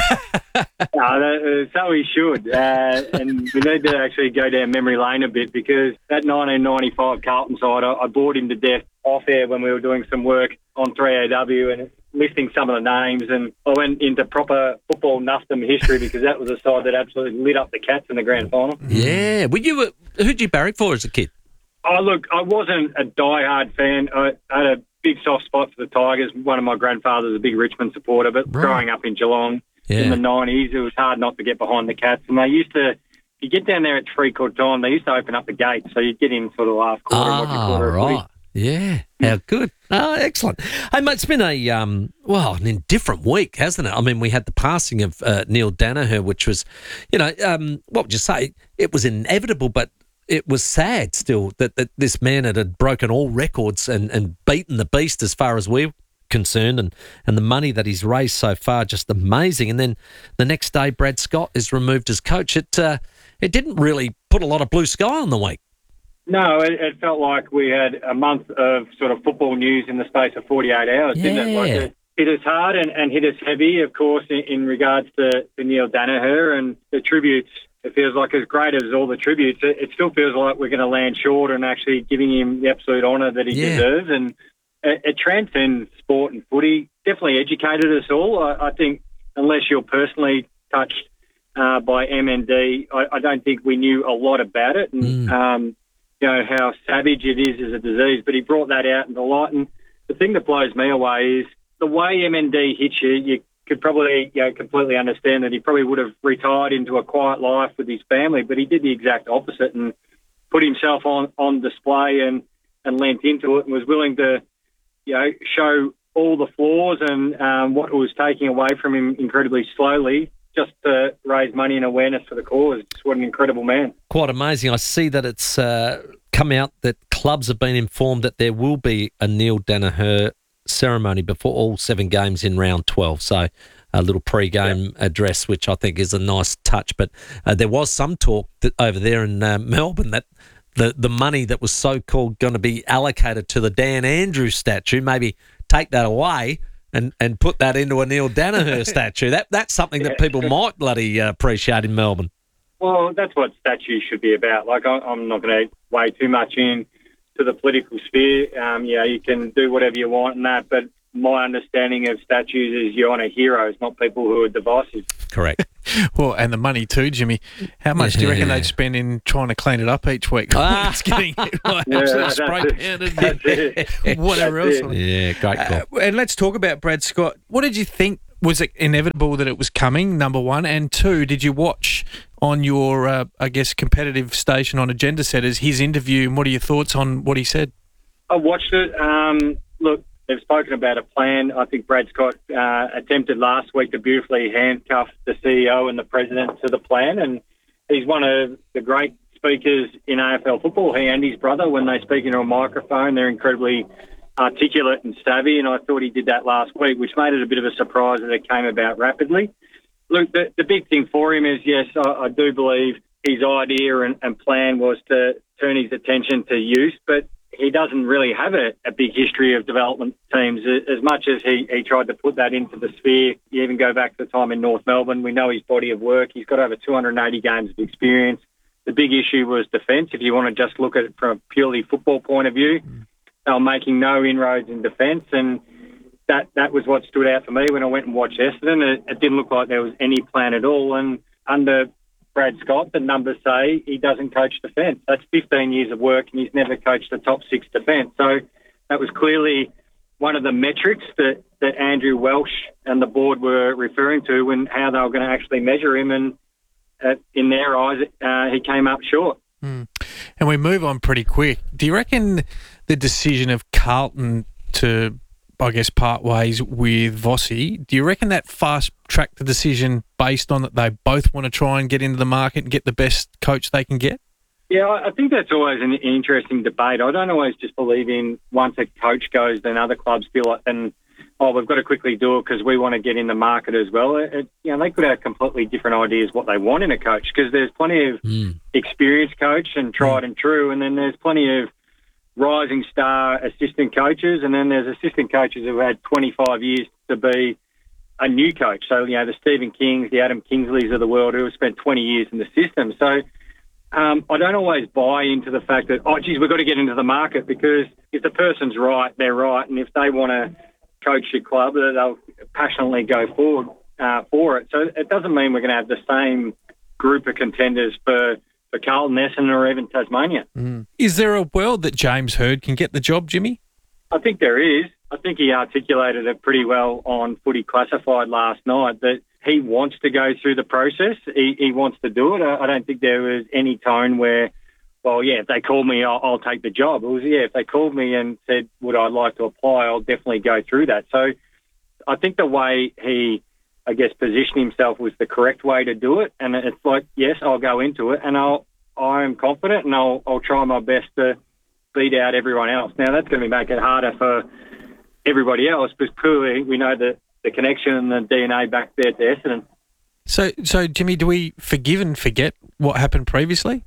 No, that, uh, so he should. Uh, and we need to actually go down memory lane a bit because that nineteen ninety-five Carlton side, I, I bored him to death off air when we were doing some work on three A W and listing some of the names, and I went into proper football nuffdom history because that was a side that absolutely lit up the Cats in the grand final. Yeah. Were you? Uh, who'd you barrack for as a kid? Oh, look, I wasn't a diehard fan. I had a big soft spot for the Tigers. One of my grandfathers was a big Richmond supporter, but Right. growing up in Geelong Yeah. in the nineties, it was hard not to get behind the Cats. And they used to, you get down there at three-quarter time, they used to open up the gates, so you'd get in for the last quarter and watch a Ah, quarter of footy. right. Yeah. How good. Oh, excellent. Hey, mate, it's been a, um, well, an indifferent week, hasn't it? I mean, we had the passing of uh, Neil Danaher, which was, you know, um, what would you say? It was inevitable, but it was sad still that, that this man had, had broken all records and, and beaten the beast as far as we're concerned, and, and the money that he's raised so far, just amazing. And then the next day, Brad Scott is removed as coach. It, uh, it didn't really put a lot of blue sky on the week. No, it, it felt like we had a month of sort of football news in the space of forty-eight hours, didn't it? Like it hit us hard and, and hit us heavy, of course, in, in regards to, to Neil Danaher and the tributes. It feels like as great as all the tributes, it, it still feels like we're going to land short and actually giving him the absolute honour that he Yeah. deserves. And it, it transcends sport and footy. Definitely educated us all. I, I think unless you're personally touched uh, by M N D, I, I don't think we knew a lot about it. And, Mm. um, you know, how savage it is as a disease, but he brought that out into light. And the thing that blows me away is the way M N D hits you, you could probably, you know, completely understand that he probably would have retired into a quiet life with his family, but he did the exact opposite and put himself on, on display and, and lent into it and was willing to, you know, show all the flaws and um, what it was taking away from him incredibly slowly just to raise money and awareness for the cause. Just what an incredible man. Quite amazing. I see that it's uh, come out that clubs have been informed that there will be a Neil Danaher ceremony before all seven games in round twelve. So a little pre-game yeah. address, which I think is a nice touch. But uh, there was some talk that over there in uh, Melbourne that the, the money that was so-called going to be allocated to the Dan Andrews statue, maybe take that away and, and put that into a Neil Danaher statue. That That's something that people might bloody uh, appreciate in Melbourne. Well, that's what statues should be about. Like, I, I'm not going to weigh too much in to the political sphere. Um, you know, you can do whatever you want and that, but my understanding of statues is you honour heroes, not people who are divisive. Correct. Well, and the money too, Jimmy. How much do you reckon Yeah. they'd spend in trying to clean it up each week? Ah. It's getting like, Yeah, absolutely that's spray it. painted, That's it. whatever That's else. it. Yeah, great call. Uh, and let's talk about Brad Scott. What did you think? Was it inevitable that it was coming, number one? And two, did you watch on your, uh, I guess, competitive station on Agenda Setters his interview, and what are your thoughts on what he said? I watched it. Um, look, they've spoken about a plan. I think Brad Scott uh, attempted last week to beautifully handcuff the C E O and the president to the plan, and he's one of the great speakers in A F L football. He and his brother, when they speak into a microphone, they're incredibly articulate and savvy, and I thought he did that last week, which made it a bit of a surprise that it came about rapidly. Look, the, the big thing for him is, yes, I, I do believe his idea and, and plan was to turn his attention to youth, but he doesn't really have a, a big history of development teams. As much as he, he tried to put that into the sphere, you even go back to the time in North Melbourne, we know his body of work. He's got over two hundred eighty games of experience. The big issue was defence. If you want to just look at it from a purely football point of view, they were making no inroads in defence, and that, that was what stood out for me when I went and watched Essendon. It, it didn't look like there was any plan at all, and under Brad Scott, the numbers say he doesn't coach defence. That's fifteen years of work, and he's never coached the top six defence. So that was clearly one of the metrics that, that Andrew Welsh and the board were referring to when how they were going to actually measure him, and uh, in their eyes, uh, he came up short. Mm. And we move on pretty quick. Do you reckon the decision of Carlton to, I guess, part ways with Vossi, do you reckon that fast-tracked the decision based on that they both want to try and get into the market and get the best coach they can get? Yeah, I I think that's always an interesting debate. I don't always just believe in once a coach goes, then other clubs feel like, and oh, we've got to quickly do it because we want to get in the market as well. It, it, you know, they could have completely different ideas what they want in a coach, because there's plenty of Mm. experienced coach and tried and true, and then there's plenty of rising star assistant coaches, and then there's assistant coaches who had twenty-five years to be a new coach. So, you know, the Stephen Kings, the Adam Kingsleys of the world who have spent twenty years in the system. So um, I don't always buy into the fact that, oh, geez, we've got to get into the market, because if the person's right, they're right, and if they want to coach your club, they'll passionately go forward uh, for it. So it doesn't mean we're going to have the same group of contenders for, for Carlton, Essendon, or even Tasmania. Mm. Is there a world that James Hird can get the job, Jimmy? I think there is. I think he articulated it pretty well on Footy Classified last night, that he wants to go through the process. He, he wants to do it. I, I don't think there was any tone where, well, yeah, if they call me, I'll, I'll take the job. It was, yeah, if they called me and said, would I like to apply, I'll definitely go through that. So I think the way he, I guess, positioned himself was the correct way to do it. And it's like, yes, I'll go into it, and I'll, I'm confident, and I'll, I'll try my best to beat out everyone else. Now, that's going to make it harder for everybody else, because clearly we know that the connection and the D N A back there to Essendon. So, so Jimmy, do we forgive and forget what happened previously?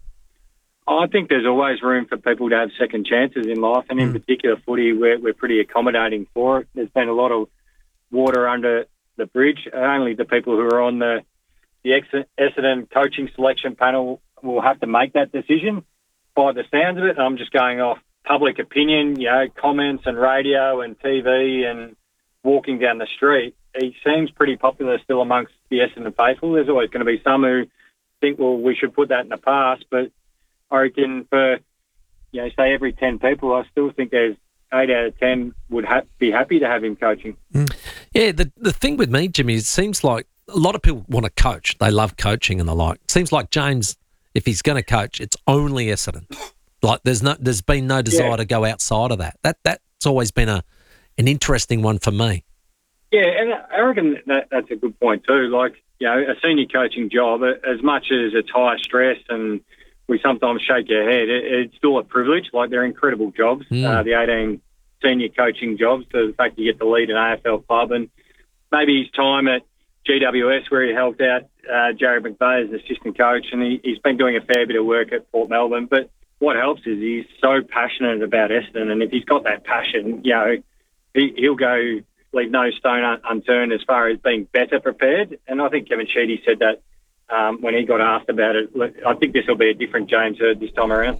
I think there's always room for people to have second chances in life, and in Mm. particular footy, we're, we're pretty accommodating for it. There's been a lot of water under the bridge. Only the people who are on the, the Ex- Essendon coaching selection panel will have to make that decision. By the sounds of it, I'm just going off public opinion, you know, comments and radio and T V and walking down the street. He seems pretty popular still amongst the Essendon faithful. There's always going to be some who think, well, we should put that in the past, but I reckon for, you know, say every ten people, I still think there's eight out of ten would ha- be happy to have him coaching. Yeah, the the thing with me, Jimmy, it seems like a lot of people want to coach. They love coaching and the like. It seems like James, if he's going to coach, it's only Essendon. Like there's no, there's been no desire Yeah. to go outside of that. That that's always been a an interesting one for me. Yeah, and I reckon that, that's a good point too. Like, you know, a senior coaching job, as much as it's high stress and we sometimes shake our head, it, it's still a privilege. Like, they're incredible jobs, Mm. uh, the eighteen senior coaching jobs, to the fact you get to lead an A F L club. And maybe his time at G W S, where he helped out uh, Jared McVeigh as an assistant coach, and he, he's been doing a fair bit of work at Port Melbourne. But what helps is he's so passionate about Essendon, and if he's got that passion, you know, he, he'll go leave no stone un- unturned as far as being better prepared. And I think Kevin Sheedy said that um, when he got asked about it. Look, I think this will be a different James Hird this time around.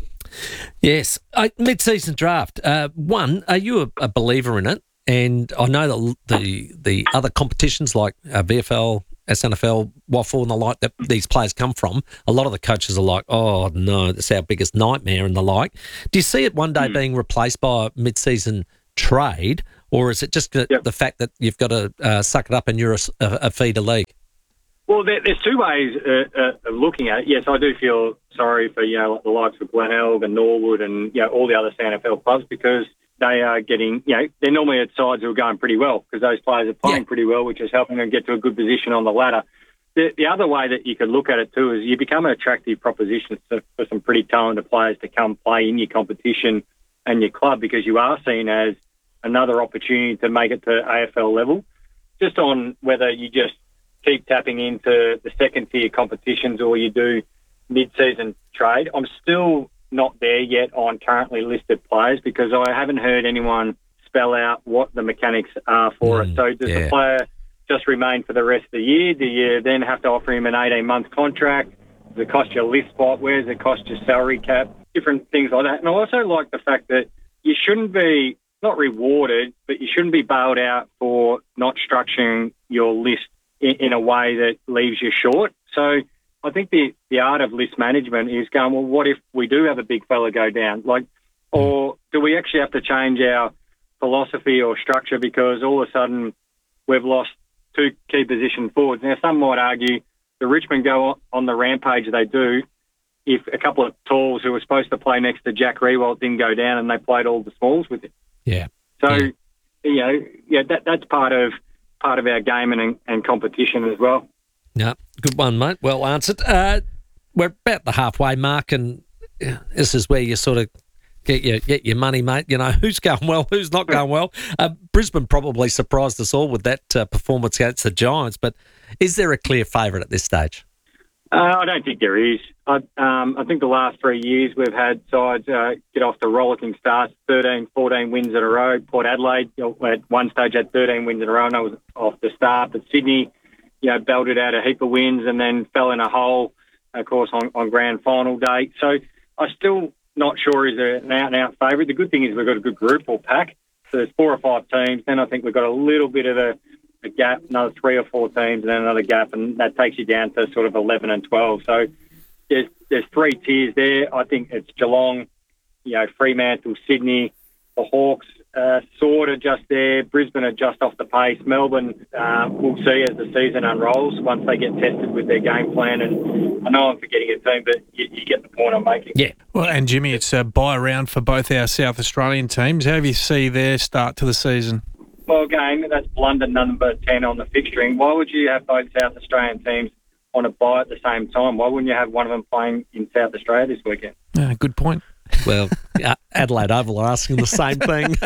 Yes. Uh, mid-season draft. Uh, one, are you a, a believer in it? And I know that the the other competitions like uh, V F L, S N F L, Waffle and the like that these players come from, a lot of the coaches are like, oh, no, that's our biggest nightmare and the like. Do you see it one day mm. being replaced by a mid-season trade, or is it just the, yep. the fact that you've got to uh, suck it up and you're a, a feeder league? Well, there, there's two ways uh, uh, of looking at it. Yes, I do feel sorry for, you know, the likes of Glenelg and Norwood and, you know, all the other S N F L clubs because they are getting, you know, they're normally at sides who are going pretty well because those players are playing yeah. pretty well, which is helping them get to a good position on the ladder. The, the other way that you could look at it too is you become an attractive proposition for, for some pretty talented players to come play in your competition and your club because you are seen as another opportunity to make it to A F L level. Just on whether you just keep tapping into the second tier competitions or you do mid-season trade. I'm still not there yet on currently listed players because I haven't heard anyone spell out what the mechanics are for mm, it. So does yeah. the player just remain for the rest of the year? Do you then have to offer him an eighteen-month contract? Does it cost you a list spot? Where does it cost you salary cap? Different things like that. And I also like the fact that you shouldn't be, not rewarded, but you shouldn't be bailed out for not structuring your list in, in a way that leaves you short. So I think the, the art of list management is going, well, what if we do have a big fella go down? Like, or do we actually have to change our philosophy or structure because all of a sudden we've lost two key position forwards? Now, some might argue the Richmond go on the rampage they do if a couple of talls who were supposed to play next to Jack Rewalt didn't go down and they played all the smalls with him. Yeah. So, yeah. you know, yeah, that that's part of part of our game and, and competition as well. Yeah, good one, mate. Well answered. Uh, we're about the halfway mark, and this is where you sort of get your get your money, mate. You know, who's going well, who's not going well. Uh, Brisbane probably surprised us all with that uh, performance against the Giants, but is there a clear favourite at this stage? Uh, I don't think there is. I, um, I think the last three years we've had sides uh, get off the rollicking starts, thirteen, fourteen wins in a row. Port Adelaide at one stage had thirteen wins in a row, and I was off the start. But Sydney, you know, belted out a heap of wins and then fell in a hole, of course, on, on grand final day. So I'm still not sure is an out-and-out favourite. The good thing is we've got a good group or pack. So there's four or five teams. Then I think we've got a little bit of a, a gap, another three or four teams, and then another gap, and that takes you down to sort of eleven and twelve. So there's there's three tiers there. I think it's Geelong, you know, Fremantle, Sydney, the Hawks, uh, sort of just there. Brisbane are just off the pace. Melbourne, uh, we'll see as the season unrolls once they get tested with their game plan. And I know I'm forgetting a team, but you, you get the point I'm making. Yeah. Well, and Jimmy, it's a buy round for both our South Australian teams. How do you see their start to the season? Well, again, that's London number ten on the fixturing. Why would you have both South Australian teams on a bye at the same time? Why wouldn't you have one of them playing in South Australia this weekend? Uh, good point. Well, Adelaide Oval are asking the same thing.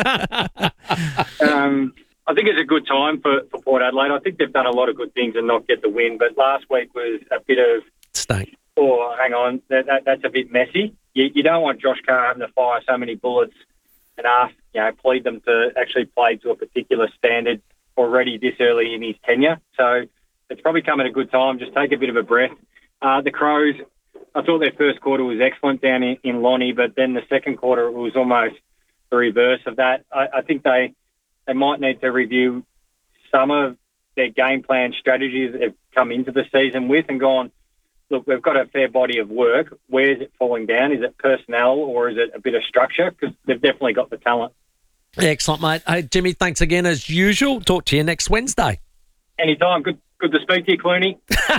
um, I think it's a good time for, for Port Adelaide. I think they've done a lot of good things and not get the win, but last week was a bit of... Stake. Oh, hang on, that, that, that's a bit messy. You, you don't want Josh Carr having to fire so many bullets and ask, you know, plead them to actually play to a particular standard already this early in his tenure. So it's probably come at a good time. Just take a bit of a breath. Uh, the Crows, I thought their first quarter was excellent down in, in Lonnie, but then the second quarter was almost the reverse of that. I, I think they they might need to review some of their game plan strategies that have come into the season with and gone, look, we've got a fair body of work. Where is it falling down? Is it personnel or is it a bit of structure? Because they've definitely got the talent. Excellent, mate. Hey, Jimmy, thanks again as usual. Talk to you next Wednesday. Anytime. Good good to speak to you, Clooney.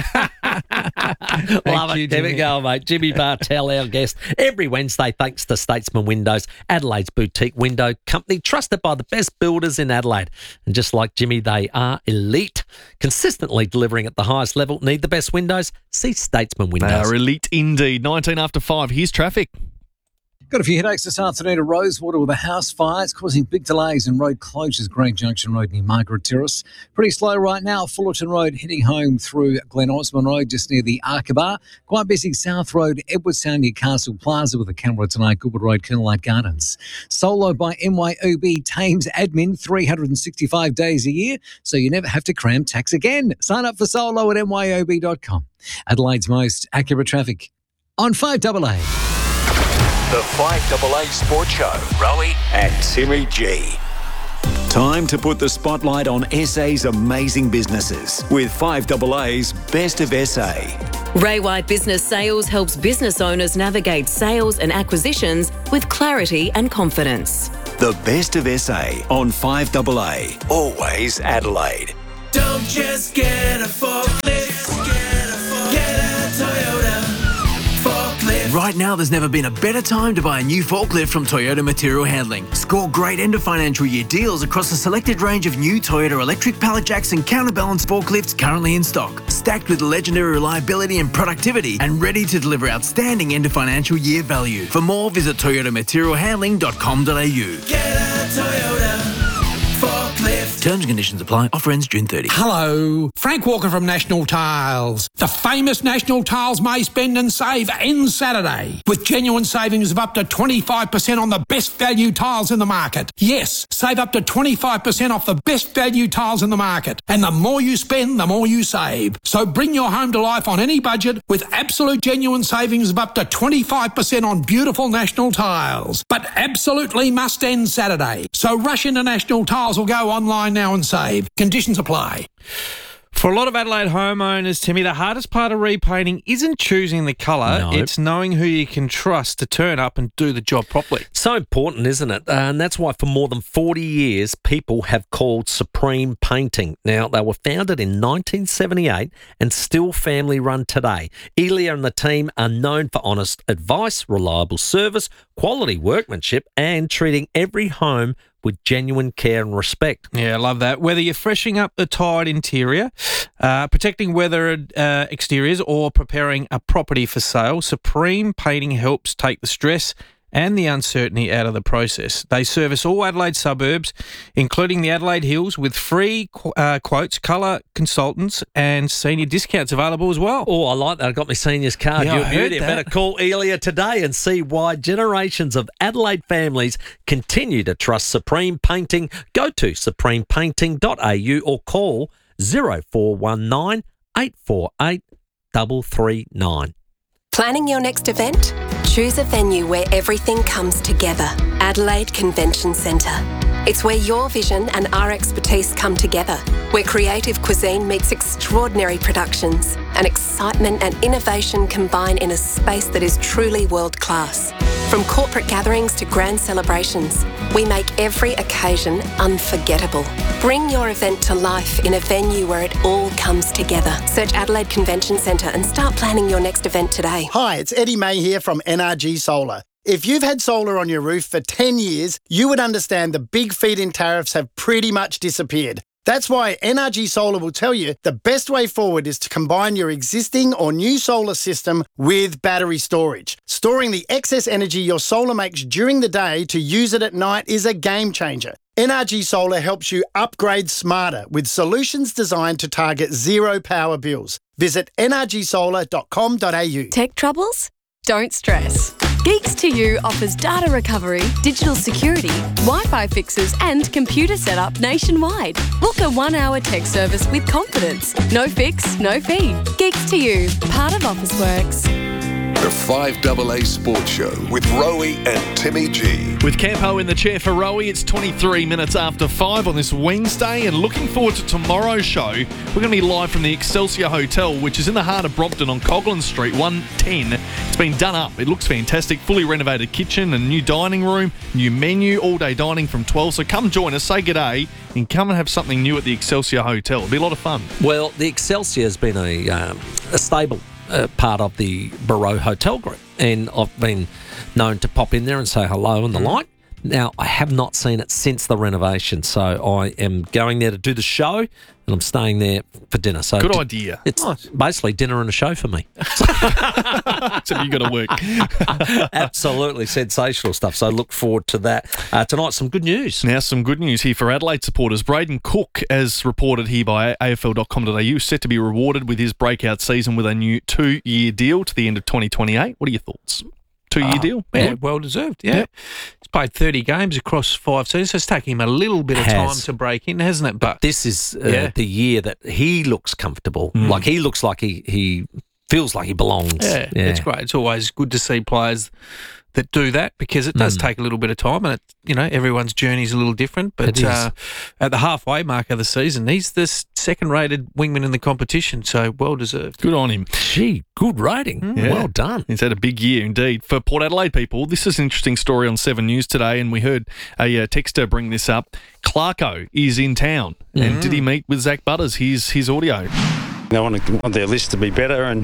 Love you, it. There we go, mate. Jimmy Bartel, our guest, every Wednesday, thanks to Statesman Windows, Adelaide's boutique window company, trusted by the best builders in Adelaide. And just like Jimmy, they are elite, consistently delivering at the highest level. Need the best windows? See Statesman Windows. They are elite indeed. nineteen after five. Here's traffic. Got a few headaches this afternoon at Rosewater with a house fire. It's causing big delays in road closures, Grand Junction Road near Margaret Terrace. Pretty slow right now, Fullerton Road heading home through Glen Osmond Road just near the Arkabar. Quite busy South Road, Edwardstown near Castle Plaza with a camera tonight, Goodwood Road, Kennelite Gardens. Solo by M Y O B Thames Admin, three hundred sixty-five days a year, so you never have to cram tax again. Sign up for Solo at M Y O B dot com. Adelaide's most accurate traffic on five double A. The five double A Sports Show, Rowie and Timmy G. Time to put the spotlight on S A's amazing businesses with five double A's Best of S A. Ray White Business Sales helps business owners navigate sales and acquisitions with clarity and confidence. The Best of S A on five double A, always Adelaide. Don't just get a forklift, get a, get a Toyota forklift. Right now, there's never been a better time to buy a new forklift from Toyota Material Handling. Score great end of financial year deals across a selected range of new Toyota electric pallet jacks and counterbalance forklifts currently in stock, stacked with legendary reliability and productivity and ready to deliver outstanding end of financial year value. For more, visit toyota material handling dot com dot a u. Get a Toyota forklift. Terms and conditions apply. Offer ends June thirtieth. Hello, Frank Walker from National Tiles. The famous National Tiles May Spend and Save ends Saturday with genuine savings of up to twenty-five percent on the best value tiles in the market. Yes, save up to twenty-five percent off the best value tiles in the market. And the more you spend, the more you save. So bring your home to life on any budget with absolute genuine savings of up to twenty-five percent on beautiful National Tiles. But absolutely must end Saturday. So rush into National Tiles or go online now and save. Conditions apply. For a lot of Adelaide homeowners, Timmy, the hardest part of repainting isn't choosing the colour, No. it's knowing who you can trust to turn up and do the job properly. So important, isn't it? Uh, and that's why for more than forty years, people have called Supreme Painting. Now, they were founded in nineteen seventy-eight and still family-run today. Elia and the team are known for honest advice, reliable service, quality workmanship, and treating every home with genuine care and respect. Yeah, I love that. Whether you're freshening up the tired interior, uh, protecting weathered uh, exteriors, or preparing a property for sale, Supreme Painting helps take the stress and the uncertainty out of the process. They service all Adelaide suburbs, including the Adelaide Hills, with free qu- uh, quotes, colour consultants, and senior discounts available as well. Oh, I like that. I got my seniors card. Yeah, You're I heard beauty. that. Better call Elia today and see why generations of Adelaide families continue to trust Supreme Painting. Go to supreme painting dot a u or call zero four one nine, eight four eight, three three nine. Planning your next event? Choose a venue where everything comes together. Adelaide Convention Centre. It's where your vision and our expertise come together, where creative cuisine meets extraordinary productions, and excitement and innovation combine in a space that is truly world-class. From corporate gatherings to grand celebrations, we make every occasion unforgettable. Bring your event to life in a venue where it all comes together. Search Adelaide Convention Centre and start planning your next event today. Hi, it's Eddie May here from N R G Solar. If you've had solar on your roof for ten years, you would understand the big feed-in tariffs have pretty much disappeared. That's why N R G Solar will tell you the best way forward is to combine your existing or new solar system with battery storage. Storing the excess energy your solar makes during the day to use it at night is a game changer. N R G Solar helps you upgrade smarter with solutions designed to target zero power bills. Visit n r g solar dot com dot a u. Tech troubles? Don't stress. Geeks to You offers data recovery, digital security, Wi-Fi fixes and computer setup nationwide. Book a one-hour tech service with confidence. No fix, no fee. Geeks to You, part of Officeworks. The five double A Sports Show with Rowie and Timmy G. With Campo in the chair for Rowie, it's twenty-three minutes after five on this Wednesday, and looking forward to tomorrow's show. We're going to be live from the Excelsior Hotel, which is in the heart of Brompton on Coghlan Street, one ten. It's been done up. It looks fantastic. Fully renovated kitchen and new dining room, new menu, all-day dining from twelve. So come join us, say g'day, and come and have something new at the Excelsior Hotel. It'll be a lot of fun. Well, the Excelsior has been a, um, a stable uh, part of the Barreau Hotel Group, and I've been known to pop in there and say hello and the like. Now, I have not seen it since the renovation, so I am going there to do the show, and I'm staying there for dinner. So Good di- idea. It's Nice. basically dinner and a show for me. So you got to work. Absolutely sensational stuff. So look forward to that. Uh, tonight, some good news. Now, some good news here for Adelaide supporters. Braden Cook, as reported here by A F L dot com dot A U, set to be rewarded with his breakout season with a new two-year deal to the end of twenty twenty-eight. What are your thoughts? Two-year Uh, deal? Yeah, well deserved. Yeah. Yep. He's played thirty games across five seasons, so it's taken him a little bit of Has. time to break in, hasn't it? But This is uh, Yeah. the year that he looks comfortable. Mm. Like he looks like he, he feels like he belongs. yeah, it's great. It's always good to see players that do that because it does Mm. take a little bit of time, and it, you know, everyone's journey is a little different. But It is. Uh, at the halfway mark of the season, he's the s- second-rated wingman in the competition, so well deserved. Good on him. Gee, good rating. Yeah. Well done. He's had a big year indeed. For Port Adelaide people, this is an interesting story on Seven News today, and we heard a uh, texter bring this up. Clarko is in town, and Mm. did he meet with Zach Butters? Here's his audio. They want, to, want their list to be better, and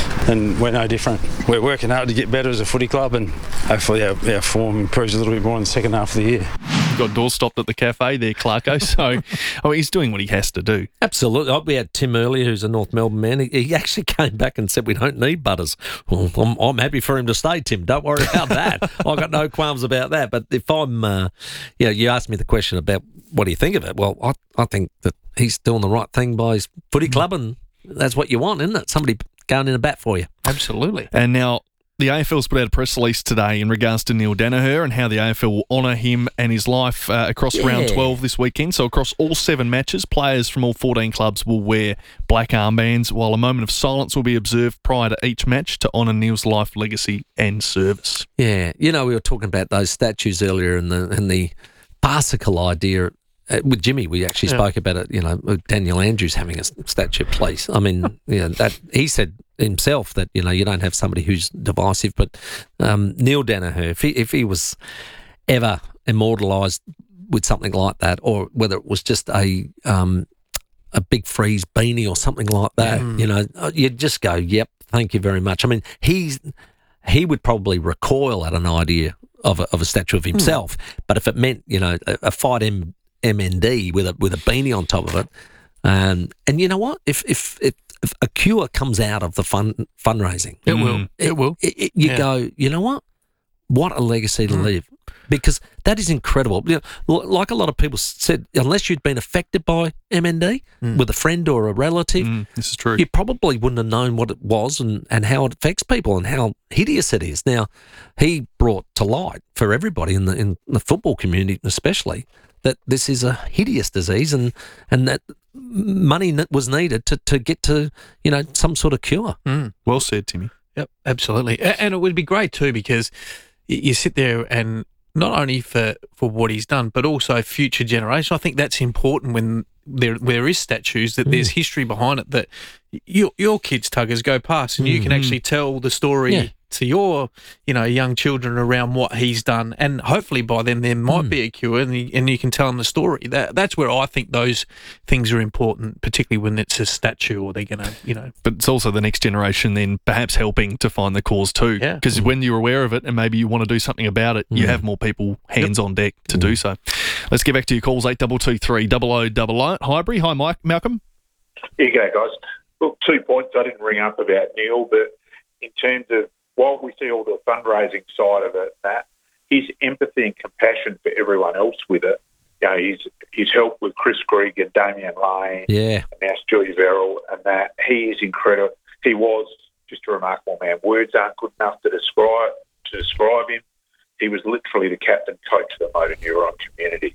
and we're no different. We're working hard to get better as a footy club, and hopefully our, our form improves a little bit more in the second half of the year. Got door stopped at the cafe there, Clarko. So oh, he's doing what he has to do. Absolutely. Oh, we had Tim earlier, who's a North Melbourne man. He, he actually came back and said, we don't need Butters. Well, I'm, I'm happy for him to stay, Tim. Don't worry about that. I've got no qualms about that. But if I'm, uh, you know, you asked me the question about what do you think of it? Well, I, I think that he's doing the right thing by his footy club, and that's what you want, isn't it? Somebody going in a bat for you. Absolutely. And now the A F L's put out a press release today in regards to Neil Danaher and how the A F L will honour him and his life uh, across Yeah. round twelve this weekend. So across all seven matches, players from all fourteen clubs will wear black armbands, while a moment of silence will be observed prior to each match to honour Neil's life, legacy and service. Yeah. You know, we were talking about those statues earlier and the, and the farcical idea. Uh, with Jimmy, we actually Yeah. spoke about it, you know, with Daniel Andrews having a s- statue place. I mean, you know, that he said himself that, you know, you don't have somebody who's divisive, but um, Neil Danaher, if he, if he was ever immortalised with something like that, or whether it was just a um, a big freeze beanie or something like that, Mm. you know, you'd just go, yep, thank you very much. I mean, he's he would probably recoil at an idea of a, of a statue of himself, but if it meant, you know, a, a fight M- MND with a with a beanie on top of it, um, and you know what, if if, if if a cure comes out of the fun fundraising, It will. It will. it, it, you Yeah. go, you know what? What a legacy to leave. Because that is incredible. You know, l- like a lot of people said, unless you'd been affected by M N D Mm. with a friend or a relative, Mm, this is true. you probably wouldn't have known what it was and, and how it affects people and how hideous it is. Now, he brought to light for everybody in the in the football community especially that this is a hideous disease and, and that money that was needed to, to get to, you know, some sort of cure. Mm. Well said, Timmy. Yep, absolutely. A- And it would be great too because y- you sit there and not only for, for what he's done, but also future generations. I think that's important when there there is statues, that there's history behind it, that your your kids, Tuggers, go past and you can Mhm. actually tell the story Yeah. to your, you know, young children around what he's done. And hopefully by then there might be a cure and you, and you can tell them the story. That That's where I think those things are important, particularly when it's a statue or they're going to, you know. But it's also the next generation then perhaps helping to find the cause too. Yeah. Because when you're aware of it and maybe you want to do something about it, you Mm. have more people hands on deck to do so. Let's get back to your calls, eight two two three, double oh double oh. Highbury, hi Mike, Malcolm. Yeah, g'day, guys. Look, two points I didn't ring up about Neil, but in terms of while we see all the fundraising side of it, that his empathy and compassion for everyone else with it, you know, his, his help with Chris Grigg and Damien Lane, Yeah. and now Stewie Verrill, and that, he is incredible. He was just a remarkable man. Words aren't good enough to describe to describe him. He was literally the captain coach of the motor neuron community.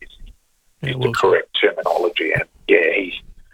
Is the correct terminology, and yeah, he's,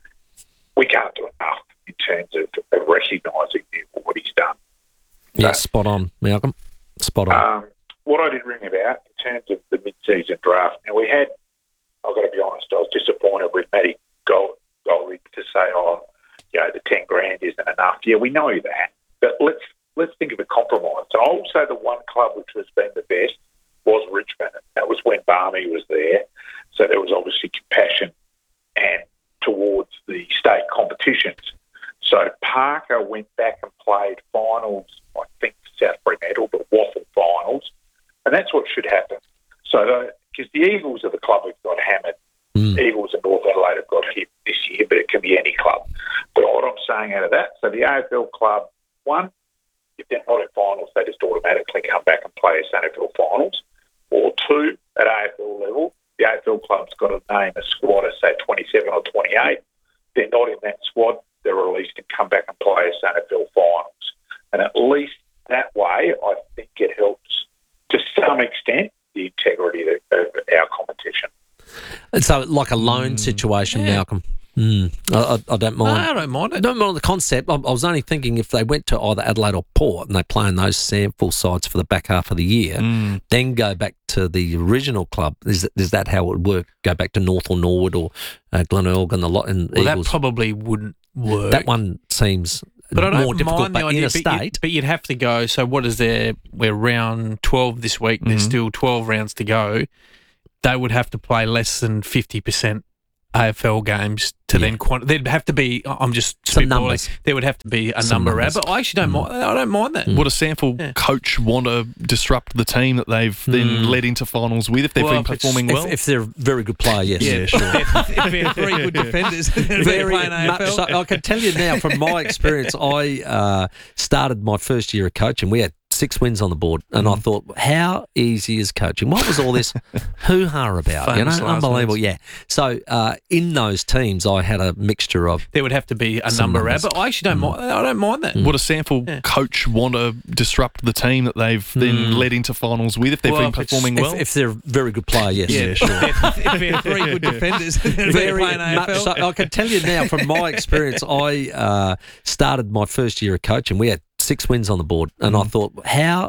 we can't do enough in terms of, of recognising him for what he's done. Yeah, spot on, Malcolm. Spot on. Um, what I did ring about in terms of the mid-season draft, now we had, I've got to be honest, I was disappointed with Matty Gold, Goldrick to say, oh, you know, the ten grand isn't enough. Yeah, we know that, but let's let's think of a compromise. So I'll say the one club which has been the best was Richmond. That was when Barmy was there, so there was obviously compassion and towards the state competitions. So Parker went back and played finals, I think South Fremantle, but Waffle finals, and that's what should happen. So, because the Eagles are the club who've got hammered. Mm. Eagles and North Adelaide have got hit this year, but it can be any club. But what I'm saying out of that, so the A F L club, one, if they're not in finals, they just automatically come back and play as N F L finals. Or two, at A F L level, the A F L club's got to name a squad of, say, twenty-seven or twenty-eight. They're not in that squad, they're released and come back and play as N F L finals. And at least that way, I think it helps, to some extent, the integrity of, of our competition. And so, like a loan situation, yeah. Malcolm. Mm, I, I, I don't mind. No, I don't mind it. I don't mind the concept. I, I was only thinking if they went to either Adelaide or Port and they play in those sample sides for the back half of the year, Mm. then go back to the original club. Is is that how it would work? Go back to North or Norwood or uh, Glenelg and the lot and Well, Eagles. that probably wouldn't work. That one seems But I don't more difficult. mind the But idea. interstate, But, you, but you'd have to go. So what is there? We're round twelve this week. There's Mhm. still twelve rounds to go. They would have to play less than fifty percent A F L games to Yeah. then quanti- there'd have to be. I'm just Some spitballing. numbers. There would have to be a Some number around. numbers. But I actually don't mind. I don't mind that. Would a sample Yeah. coach want to disrupt the team that they've then Mm. led into finals with if they've Well, been if it's- performing if, well? if they're a very good player, yes. Yeah, sure. if, if they're three good defenders, they're Very playing A F much L. so. I can tell you now from my experience, I uh, started my first year of coaching. We had six wins on the board, and I thought, how easy is coaching? What was all this hoo-ha about? You Famous know, last unbelievable. words. Yeah. So uh, in those teams, I had a mixture of. There would have to be a Some number around. numbers. But I actually don't mind. I don't mind that. Would a sample Yeah. coach want to disrupt the team that they've then Mm. led into finals with if they've Well, been if it's- performing If, well? if they're a very good player, yes. Yeah, sure. if, if they're three good defenders, they're Very playing A F much L. so. I can tell you now from my experience, I uh, started my first year of coaching. We had six wins on the board, and I thought, how